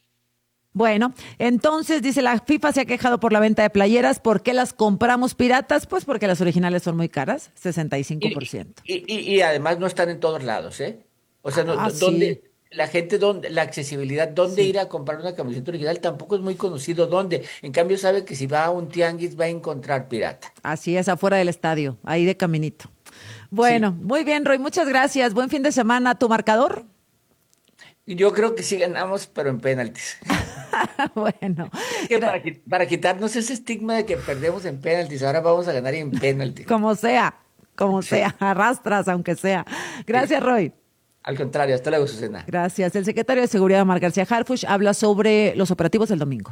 Bueno, entonces dice la FIFA se ha quejado por la venta de playeras. ¿Por qué las compramos piratas? Pues porque las originales son muy caras, sesenta y cinco por ciento.
Y, y, y además no están en todos lados, ¿eh? O sea, no,
Ah,
¿dónde,
sí.
la gente, dónde, la accesibilidad, dónde ir a comprar una camiseta original tampoco es muy conocido dónde. En cambio, sabe que si va a un tianguis va a encontrar pirata.
Así es, afuera del estadio, ahí de caminito. Bueno, sí. Muy bien, Roy, muchas gracias. Buen fin de semana. ¿Tu marcador?
Yo creo que sí ganamos, pero en penaltis.
Bueno.
Que para, para quitarnos ese estigma de que perdemos en penaltis, ahora vamos a ganar en penaltis.
Como sea, como sí. sea, arrastras aunque sea. Gracias, sí. Roy.
Al contrario, hasta luego, Susana.
Gracias. El secretario de Seguridad, Omar García Harfuch, habla sobre los operativos del domingo.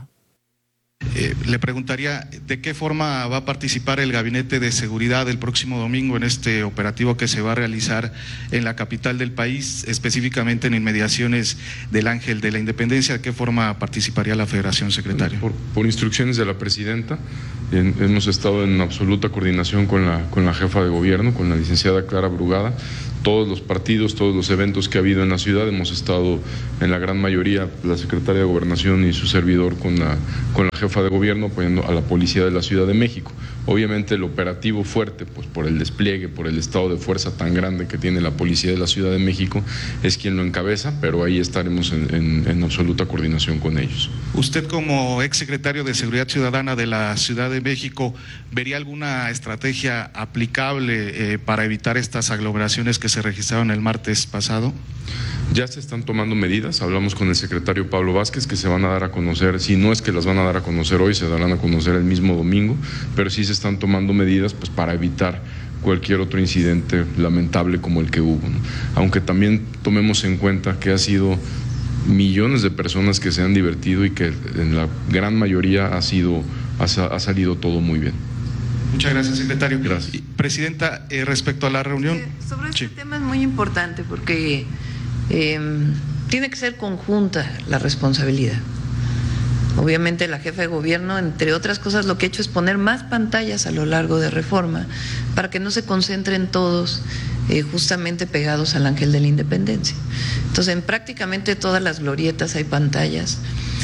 Eh, le preguntaría de qué forma va a participar el Gabinete de Seguridad el próximo domingo en este operativo que se va a realizar en la capital del país, específicamente en inmediaciones del Ángel de la Independencia. ¿De qué forma participaría la Federación, secretario?
Por, por instrucciones de la presidenta, en, hemos estado en absoluta coordinación con la, con la jefa de gobierno, con la licenciada Clara Brugada. Todos los partidos, todos los eventos que ha habido en la ciudad, hemos estado en la gran mayoría, la secretaria de Gobernación y su servidor con la, con la jefa de gobierno apoyando a la policía de la Ciudad de México. Obviamente el operativo fuerte, pues por el despliegue, por el estado de fuerza tan grande que tiene la policía de la Ciudad de México, es quien lo encabeza, pero ahí estaremos en, en, en absoluta coordinación con ellos.
Usted, como exsecretario de Seguridad Ciudadana de la Ciudad de México, ¿vería alguna estrategia aplicable eh, para evitar estas aglomeraciones que se registraron el martes pasado?
Ya se están tomando medidas, hablamos con el secretario Pablo Vázquez, que se van a dar a conocer, si no es que las van a dar a conocer hoy, se darán a conocer el mismo domingo, pero sí se están tomando medidas pues para evitar cualquier otro incidente lamentable como el que hubo, ¿no? Aunque también tomemos en cuenta que ha sido millones de personas que se han divertido y que en la gran mayoría ha sido, ha, ha salido todo muy bien.
Muchas gracias, secretario.
Gracias.
Presidenta, eh, respecto a la reunión...
Eh, sobre este
sí.
tema es muy importante porque eh, tiene que ser conjunta la responsabilidad. Obviamente la jefa de gobierno, entre otras cosas, lo que ha hecho es poner más pantallas a lo largo de Reforma para que no se concentren todos eh, justamente pegados al Ángel de la Independencia. Entonces, en prácticamente todas las glorietas hay pantallas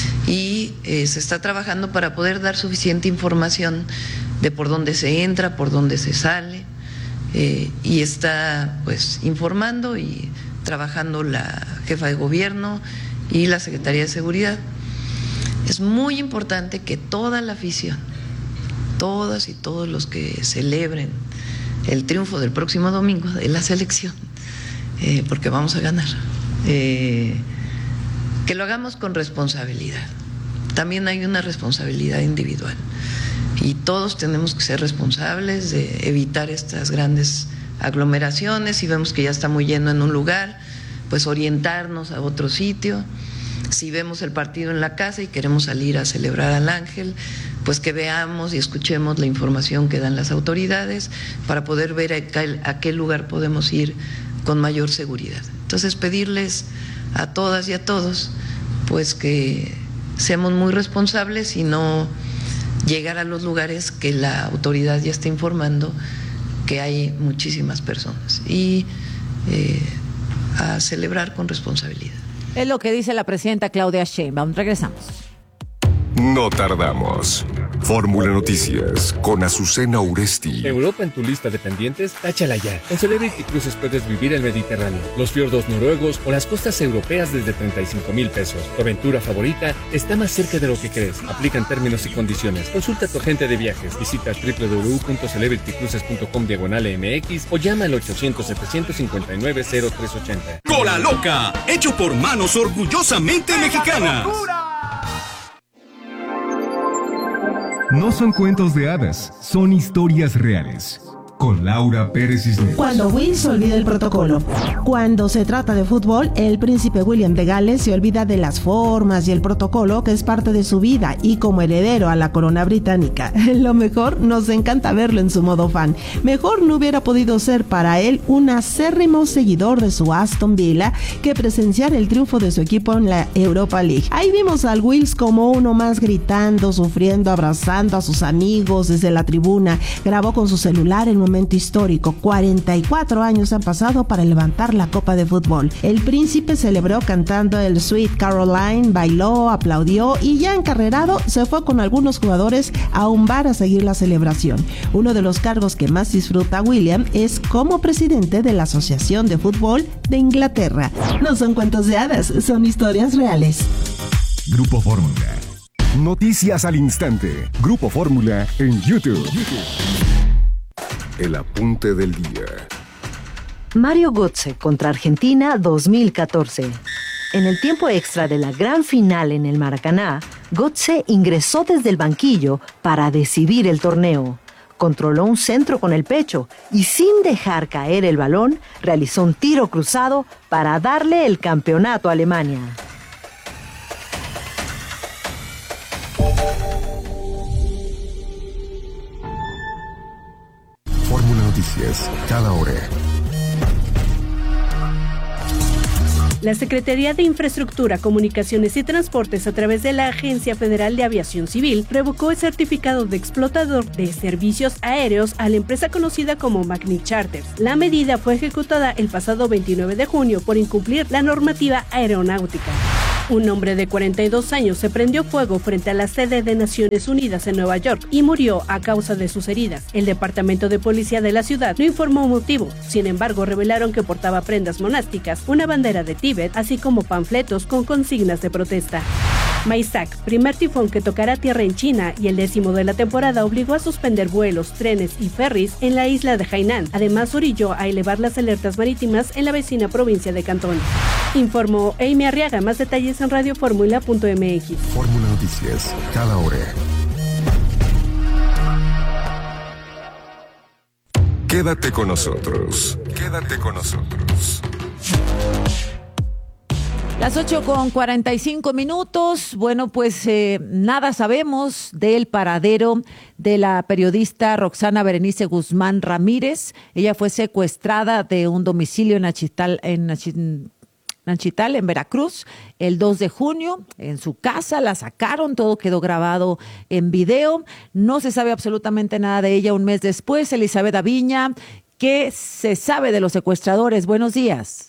y eh, se está trabajando para poder dar suficiente información de por dónde se entra, por dónde se sale, eh, y está pues informando y trabajando la jefa de gobierno y la Secretaría de Seguridad. Es muy importante que toda la afición, todas y todos los que celebren el triunfo del próximo domingo de la selección, eh, porque vamos a ganar, eh, que lo hagamos con responsabilidad. También hay una responsabilidad individual y todos tenemos que ser responsables de evitar estas grandes aglomeraciones. Si vemos que ya está muy lleno en un lugar, pues orientarnos a otro sitio. Si vemos el partido en la casa y queremos salir a celebrar al Ángel, pues que veamos y escuchemos la información que dan las autoridades para poder ver a qué, a qué lugar podemos ir con mayor seguridad. Entonces, pedirles a todas y a todos pues que seamos muy responsables y no llegar a los lugares que la autoridad ya está informando que hay muchísimas personas y eh, a celebrar con responsabilidad.
Es lo que dice la presidenta Claudia Sheinbaum. Regresamos.
No tardamos. Fórmula Noticias con Azucena Uresti.
Europa en tu lista de pendientes, táchala ya. En Celebrity Cruises puedes vivir el Mediterráneo, los fiordos noruegos o las costas europeas desde treinta y cinco mil pesos. Tu aventura favorita está más cerca de lo que crees. Aplican términos y condiciones. Consulta a tu agente de viajes. Visita doble u doble u doble u punto celebrity cruises punto com diagonal M X o llama al ochocientos, setecientos cincuenta y nueve, cero tres ochenta.
Cola Loca, hecho por manos orgullosamente mexicanas.
No son cuentos de hadas, son historias reales. Con Laura Pérez Cisneros.
Cuando Will se olvida el protocolo. Cuando se trata de fútbol, el príncipe William de Gales se olvida de las formas y el protocolo que es parte de su vida y como heredero a la corona británica. Lo mejor, nos encanta verlo en su modo fan. Mejor no hubiera podido ser para él un acérrimo seguidor de su Aston Villa que presenciar el triunfo de su equipo en la Europa League. Ahí vimos al Wills como uno más gritando, sufriendo, abrazando a sus amigos desde la tribuna. Grabó con su celular el momento histórico. cuarenta y cuatro años han pasado para levantar la copa de fútbol. El príncipe celebró cantando el Sweet Caroline, bailó, aplaudió y ya encarrerado se fue con algunos jugadores a un bar a seguir la celebración. Uno de los cargos que más disfruta William es como presidente de la Asociación de Fútbol de Inglaterra. No son cuentos de hadas, son historias reales.
Grupo Fórmula. Noticias al instante. Grupo Fórmula en YouTube. El apunte del día.
Mario Götze contra Argentina dos mil catorce. En el tiempo extra de la gran final en el Maracaná, Götze ingresó desde el banquillo para decidir el torneo. Controló un centro con el pecho y sin dejar caer el balón, realizó un tiro cruzado para darle el campeonato a Alemania.
Fórmula Noticias, cada hora.
La Secretaría de Infraestructura, Comunicaciones y Transportes, a través de la Agencia Federal de Aviación Civil, revocó el certificado de explotador de servicios aéreos a la empresa conocida como Magni Charters. La medida fue ejecutada el pasado veintinueve de junio por incumplir la normativa aeronáutica. Un hombre de cuarenta y dos años se prendió fuego frente a la sede de Naciones Unidas en Nueva York y murió a causa de sus heridas. El Departamento de Policía de la ciudad no informó motivo. Sin embargo, revelaron que portaba prendas monásticas, una bandera de Tíbet, así como panfletos con consignas de protesta. Maisak, primer tifón que tocará tierra en China y el décimo de la temporada, obligó a suspender vuelos, trenes y ferries en la isla de Hainan. Además, orilló a elevar las alertas marítimas en la vecina provincia de Cantón. Informó Amy Arriaga. Más detalles en radio fórmula punto m x.
Fórmula Noticias, cada hora. Quédate con nosotros. Quédate con nosotros.
Las ocho con cuarenta y cinco minutos. Bueno, pues eh, nada sabemos del paradero de la periodista Roxana Berenice Guzmán Ramírez. Ella fue secuestrada de un domicilio en Achital, en Achital, Nanchital, en Veracruz, el dos de junio. En su casa la sacaron, todo quedó grabado en video. No se sabe absolutamente nada de ella un mes después. Elizabeth Aviña, ¿qué se sabe de los secuestradores? Buenos días.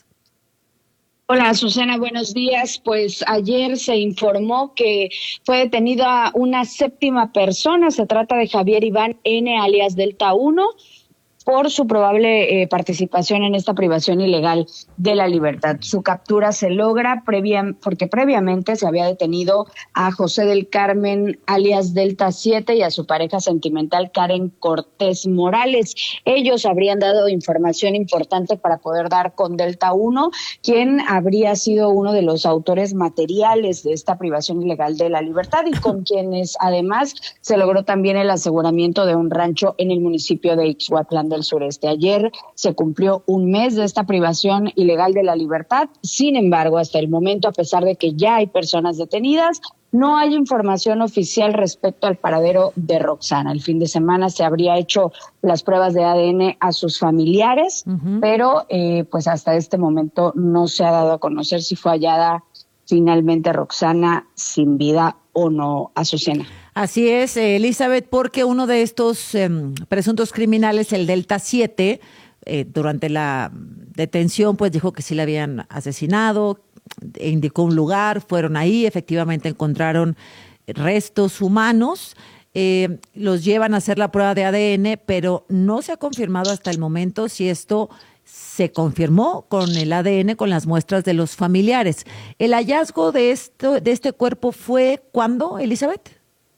Hola, Susana, buenos días. Pues ayer se informó que fue detenida una séptima persona. Se trata de Javier Iván N., alias Delta uno, por su probable eh, participación en esta privación ilegal de la libertad. Su captura se logra previa, porque previamente se había detenido a José del Carmen, alias Delta siete, y a su pareja sentimental Karen Cortés Morales. Ellos habrían dado información importante para poder dar con Delta uno, quien habría sido uno de los autores materiales de esta privación ilegal de la libertad y con quienes además se logró también el aseguramiento de un rancho en el municipio de Ixhuatlán del sureste. Ayer se cumplió un mes de esta privación ilegal de la libertad. Sin embargo, hasta el momento, a pesar de que ya hay personas detenidas, no hay información oficial respecto al paradero de Roxana. El fin de semana se habría hecho las pruebas de A D N a sus familiares, uh-huh. pero eh, pues hasta este momento no se ha dado a conocer si fue hallada finalmente Roxana sin vida o no, Azucena.
Así es, Elizabeth, porque uno de estos eh, presuntos criminales, el Delta siete, eh, durante la detención, pues dijo que sí le habían asesinado, e indicó un lugar, fueron ahí, efectivamente encontraron restos humanos, eh, los llevan a hacer la prueba de A D N, pero no se ha confirmado hasta el momento si esto se confirmó con el A D N, con las muestras de los familiares. ¿El hallazgo de, esto, de este cuerpo fue cuándo, Elizabeth?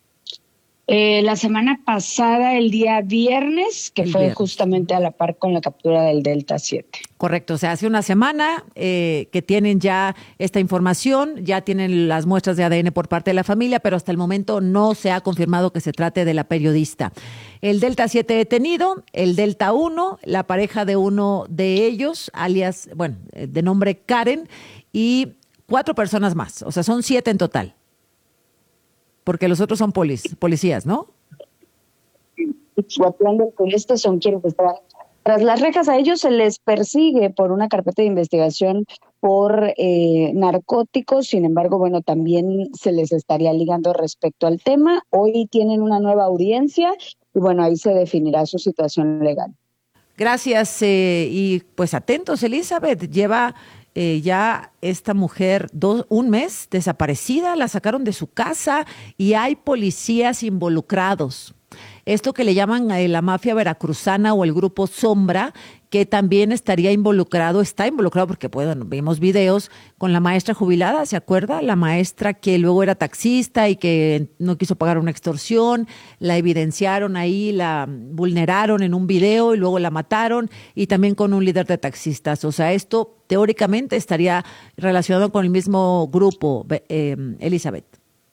Eh, la semana pasada, el día viernes, que el fue viernes. Justamente a la par con la captura del Delta siete.
Correcto, o sea, hace una semana eh, que tienen ya esta información, ya tienen las muestras de A D N por parte de la familia, pero hasta el momento no se ha confirmado que se trate de la periodista. El Delta siete detenido, el Delta uno, la pareja de uno de ellos, alias, bueno, de nombre Karen, y cuatro personas más, o sea, son siete en total. Porque los otros son polic- policías, ¿no?
Ixhuatlán del Sureste son quienes están tras las rejas. A ellos se les persigue por una carpeta de investigación por eh, narcóticos. Sin embargo, bueno, también se les estaría ligando respecto al tema. Hoy tienen una nueva audiencia y bueno, ahí se definirá su situación legal.
Gracias eh, y pues atentos, Elizabeth. Lleva Eh, ya esta mujer dos, un mes desaparecida, la sacaron de su casa y hay policías involucrados. esto que le llaman eh, la mafia veracruzana o el grupo Sombra, que también estaría involucrado, está involucrado porque bueno, vimos videos con la maestra jubilada, ¿se acuerda? La maestra que luego era taxista y que no quiso pagar una extorsión, la evidenciaron ahí, la vulneraron en un video y luego la mataron, y también con un líder de taxistas. O sea, esto teóricamente estaría relacionado con el mismo grupo, eh, Elizabeth.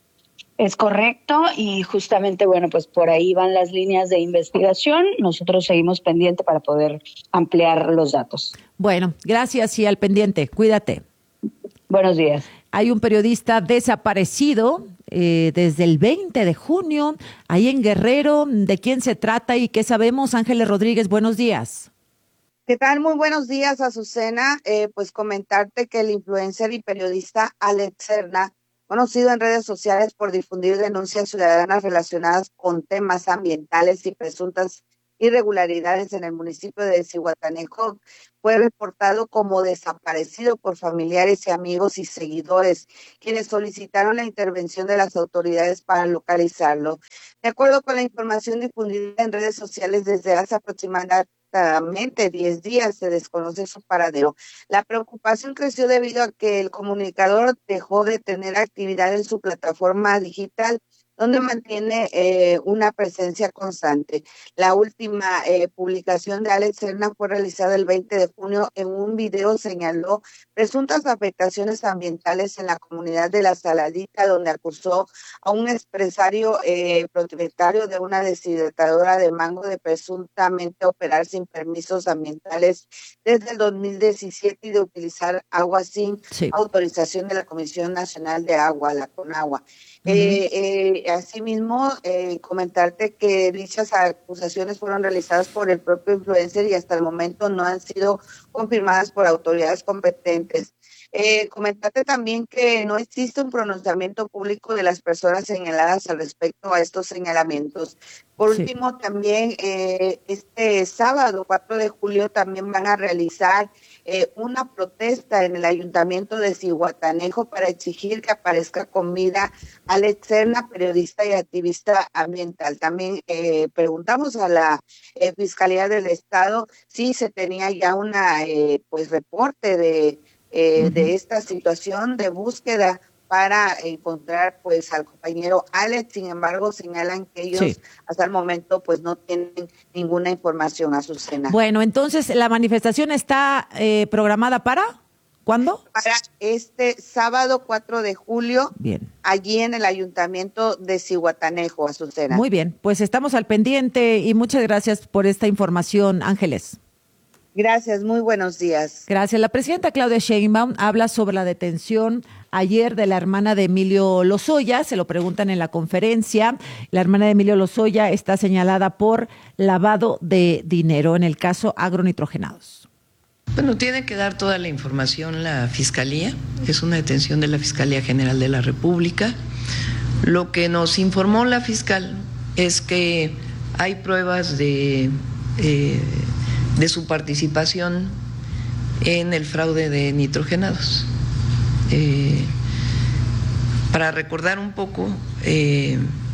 Es correcto, y justamente, bueno, pues por ahí van las líneas de investigación. Nosotros seguimos pendiente para poder ampliar los datos.
Bueno, gracias y al pendiente. Cuídate.
Buenos días.
Hay un periodista desaparecido eh, desde el veinte de junio, ahí en Guerrero. ¿De quién se trata y qué sabemos? Ángeles Rodríguez, buenos días.
¿Qué tal? Muy buenos días, Azucena. Eh, pues comentarte que el influencer y periodista Alex Serna, conocido en redes sociales por difundir denuncias ciudadanas relacionadas con temas ambientales y presuntas irregularidades en el municipio de Zihuatanejo, fue reportado como desaparecido por familiares y amigos y seguidores, quienes solicitaron la intervención de las autoridades para localizarlo. De acuerdo con la información difundida en redes sociales desde hace aproximadamente diez días se desconoce su paradero. La preocupación creció debido a que el comunicador dejó de tener actividad en su plataforma digital, donde mantiene eh, una presencia constante. La última eh, publicación de Alex Serna fue realizada el veinte de junio. En un video señaló presuntas afectaciones ambientales en la comunidad de La Saladita, donde acusó a un empresario eh, propietario de una deshidratadora de mango de presuntamente operar sin permisos ambientales desde el dos mil diecisiete y de utilizar agua sin sí. autorización de la Comisión Nacional de Agua, la CONAGUA. Uh-huh. Eh, eh, asimismo, eh, comentarte que dichas acusaciones fueron realizadas por el propio influencer y hasta el momento no han sido confirmadas por autoridades competentes. Eh, comentarte también que no existe un pronunciamiento público de las personas señaladas al respecto a estos señalamientos. Por sí. último, también eh, este sábado, cuatro de julio, también van a realizar eh, una protesta en el Ayuntamiento de Zihuatanejo para exigir que aparezca con vida Alex Serna, periodista y activista ambiental. También eh, preguntamos a la eh, Fiscalía del Estado si se tenía ya una eh, pues reporte de Eh, uh-huh. de esta situación de búsqueda para encontrar pues al compañero Alex. Sin embargo, señalan que ellos sí. hasta el momento pues no tienen ninguna información, Azucena.
Bueno, entonces la manifestación está eh, programada para ¿cuándo?
Para este sábado cuatro de julio.
Bien.
Allí en el Ayuntamiento de Zihuatanejo, Azucena.
Muy bien, pues estamos al pendiente y muchas gracias por esta información, Ángeles.
Gracias, muy buenos días.
Gracias. La presidenta Claudia Sheinbaum habla sobre la detención ayer de la hermana de Emilio Lozoya. Se lo preguntan en la conferencia. La hermana de Emilio Lozoya está señalada por lavado de dinero en el caso agronitrogenados.
Bueno, tiene que dar toda la información la Fiscalía. Es una detención de la Fiscalía General de la República. Lo que nos informó la fiscal es que hay pruebas de... Eh, de su participación en el fraude de nitrogenados. Eh, para recordar un poco, eh,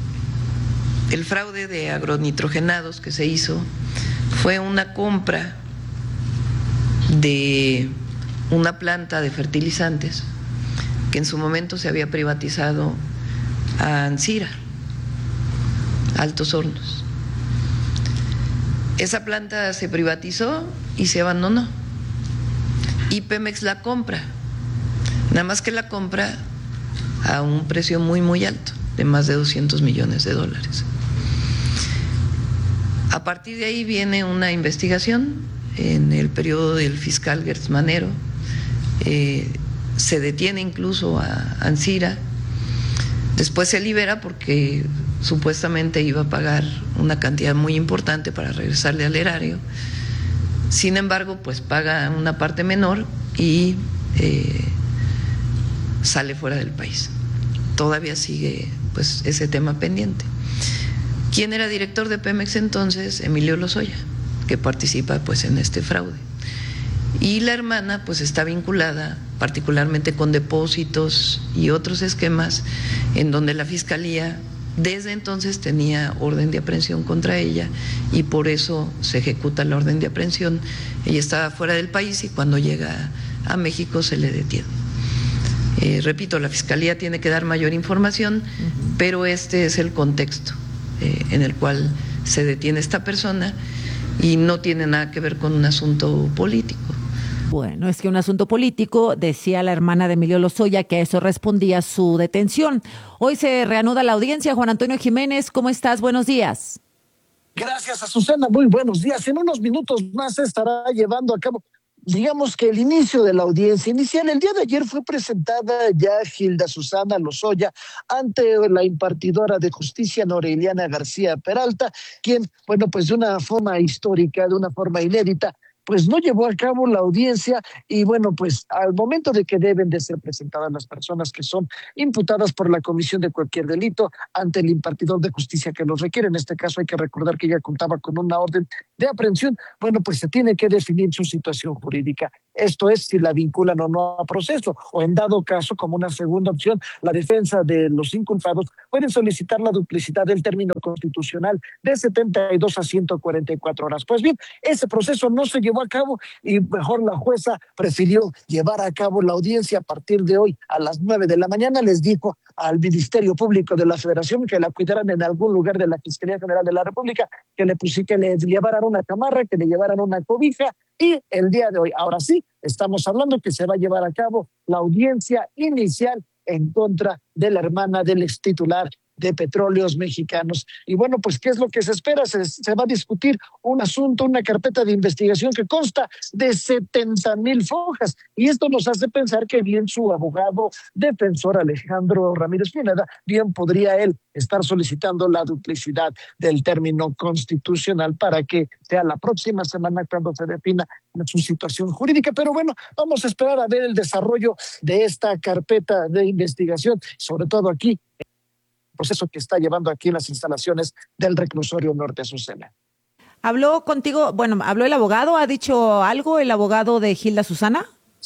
el fraude de agronitrogenados que se hizo fue una compra de una planta de fertilizantes que en su momento se había privatizado a Ancira, Altos Hornos. Esa planta se privatizó y se abandonó. Y Pemex la compra. Nada más que la compra a un precio muy, muy alto, de más de doscientos millones de dólares. A partir de ahí viene una investigación en el periodo del fiscal Gertz Manero. Eh, se detiene incluso a Ancira. Después se libera porque supuestamente iba a pagar una cantidad muy importante para regresarle al erario. Sin embargo, pues paga una parte menor y eh, sale fuera del país. Todavía sigue pues ese tema pendiente. ¿Quién era director de Pemex entonces? Emilio Lozoya, que participa pues en este fraude. Y la hermana pues está vinculada particularmente con depósitos y otros esquemas en donde la Fiscalía Desde entonces tenía orden de aprehensión contra ella y por eso se ejecuta la orden de aprehensión. Ella estaba fuera del país y cuando llega a México se le detiene. Eh, repito, la Fiscalía tiene que dar mayor información, uh-huh. pero este es el contexto eh, en el cual se detiene esta persona y no tiene nada que ver con un asunto político.
Bueno, es que un asunto político, decía la hermana de Emilio Lozoya, que a eso respondía su detención. Hoy se reanuda la audiencia. Juan Antonio Jiménez, ¿cómo estás? Buenos días.
Gracias, Azucena. Muy buenos días. En unos minutos más se estará llevando a cabo, digamos que el inicio de la audiencia inicial. El día de ayer fue presentada ya Hilda Susana Lozoya ante la impartidora de justicia, Noreliana García Peralta, quien, bueno, pues de una forma histórica, de una forma inédita, pues no llevó a cabo la audiencia y bueno, pues al momento de que deben de ser presentadas las personas que son imputadas por la comisión de cualquier delito ante el impartidor de justicia que los requiere, en este caso hay que recordar que ella contaba con una orden de aprehensión, bueno, pues se tiene que definir su situación jurídica. Esto es si la vinculan o no a proceso, o en dado caso, como una segunda opción, la defensa de los inculpados pueden solicitar la duplicidad del término constitucional de setenta y dos a ciento cuarenta y cuatro horas. Pues bien, ese proceso no se llevó a cabo y mejor la jueza prefirió llevar a cabo la audiencia a partir de hoy a las nueve de la mañana. Les dijo al Ministerio Público de la Federación que la cuidaran en algún lugar de la Fiscalía General de la República, que le pusieran, que le llevaran una camarra, que le llevaran una cobija. Y el día de hoy, ahora sí, estamos hablando que se va a llevar a cabo la audiencia inicial en contra de la hermana del ex titular de Petróleos Mexicanos. Y bueno, pues, ¿qué es lo que se espera? Se, se va a discutir un asunto, una carpeta de investigación que consta de setenta mil fojas. Y esto nos hace pensar que bien su abogado defensor, Alejandro Ramírez Pineda, bien podría él estar solicitando la duplicidad del término constitucional para que sea la próxima semana cuando se defina su situación jurídica. Pero bueno, vamos a esperar a ver el desarrollo de esta carpeta de investigación, sobre todo aquí, proceso que está llevando aquí en las instalaciones del Reclusorio Norte, Azucena.
¿Habló contigo, bueno, habló el abogado? ¿Ha dicho algo el abogado de Hilda Susana?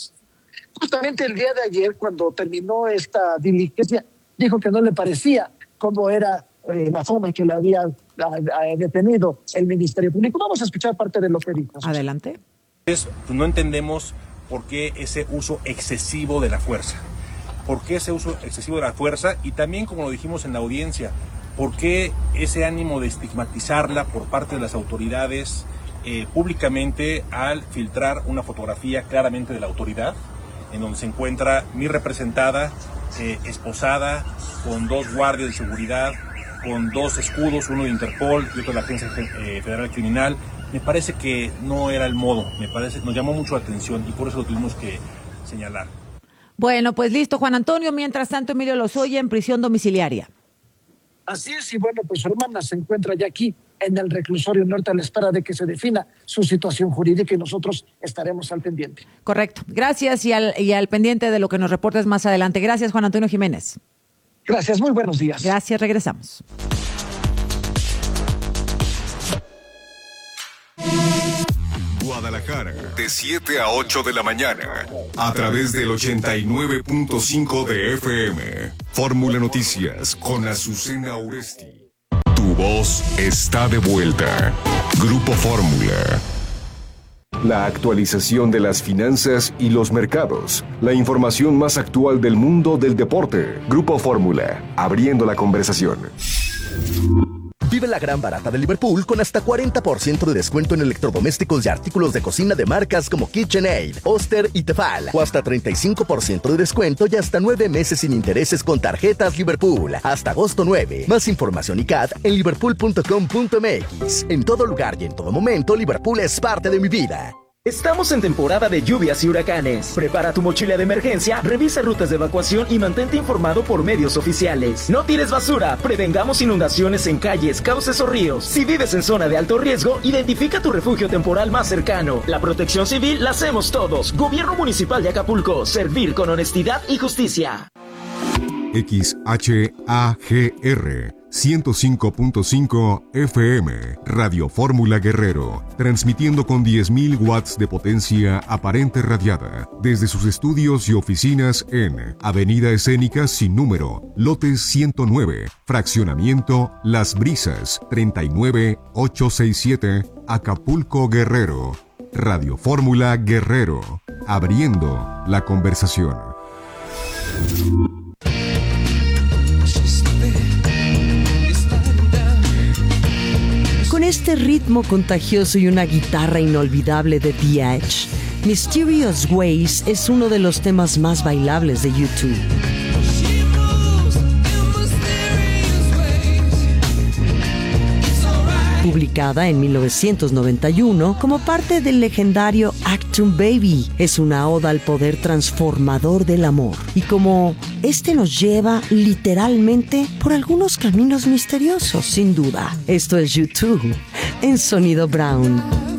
Justamente el día de ayer, cuando terminó esta diligencia, dijo que no le parecía cómo era eh, la forma en que le había a, a, detenido el Ministerio Público. Vamos a escuchar parte de lo que dijo.
Adelante.
Pues no entendemos por qué ese uso excesivo de la fuerza. ¿Por qué ese uso excesivo de la fuerza? Y también, como lo dijimos en la audiencia, ¿por qué ese ánimo de estigmatizarla por parte de las autoridades eh, públicamente al filtrar una fotografía claramente de la autoridad, en donde se encuentra mi representada, eh, esposada, con dos guardias de seguridad, con dos escudos, uno de Interpol y otro de la Agencia eh, Federal Criminal? Me parece que no era el modo, me parece, nos llamó mucho la atención y por eso lo tuvimos que señalar.
Bueno, pues listo, Juan Antonio. Mientras tanto, Emilio Lozoya en prisión domiciliaria.
Así es, y bueno, pues su hermana se encuentra ya aquí en el Reclusorio Norte a la espera de que se defina su situación jurídica y nosotros estaremos al pendiente.
Correcto. Gracias y al, y al pendiente de lo que nos reportes más adelante. Gracias, Juan Antonio Jiménez.
Gracias, muy buenos días.
Gracias, regresamos.
Guadalajara, de siete a ocho de la mañana, a través del ochenta y nueve punto cinco de F M. Fórmula Noticias con Azucena Oresti. Tu voz está de vuelta. Grupo Fórmula. La actualización de las finanzas y los mercados. La información más actual del mundo del deporte. Grupo Fórmula, abriendo la conversación.
Vive la gran barata de Liverpool con hasta cuarenta por ciento de descuento en electrodomésticos y artículos de cocina de marcas como KitchenAid, Oster y Tefal. O hasta treinta y cinco por ciento de descuento y hasta nueve meses sin intereses con tarjetas Liverpool. Hasta agosto nueve. Más información y C A D en liverpool punto com punto m x. En todo lugar y en todo momento, Liverpool es parte de mi vida.
Estamos en temporada de lluvias y huracanes. Prepara tu mochila de emergencia, revisa rutas de evacuación y mantente informado por medios oficiales. No tires basura, prevengamos inundaciones en calles, cauces o ríos. Si vives en zona de alto riesgo, identifica tu refugio temporal más cercano. La protección civil la hacemos todos. Gobierno Municipal de Acapulco, servir con honestidad y justicia.
X H A G R ciento cinco punto cinco F M, Radio Fórmula Guerrero, transmitiendo con diez mil watts de potencia aparente radiada, desde sus estudios y oficinas en Avenida Escénica sin número, lote ciento nueve, fraccionamiento Las Brisas, treinta y nueve mil ochocientos sesenta y siete, Acapulco, Guerrero. Radio Fórmula Guerrero, abriendo la conversación.
Con este ritmo contagioso y una guitarra inolvidable de The Edge, Mysterious Ways es uno de los temas más bailables de YouTube. Publicada en mil novecientos noventa y uno como parte del legendario Achtung Baby, es una oda al poder transformador del amor y como este nos lleva literalmente por algunos caminos misteriosos, sin duda. Esto es YouTube en Sonido Brown.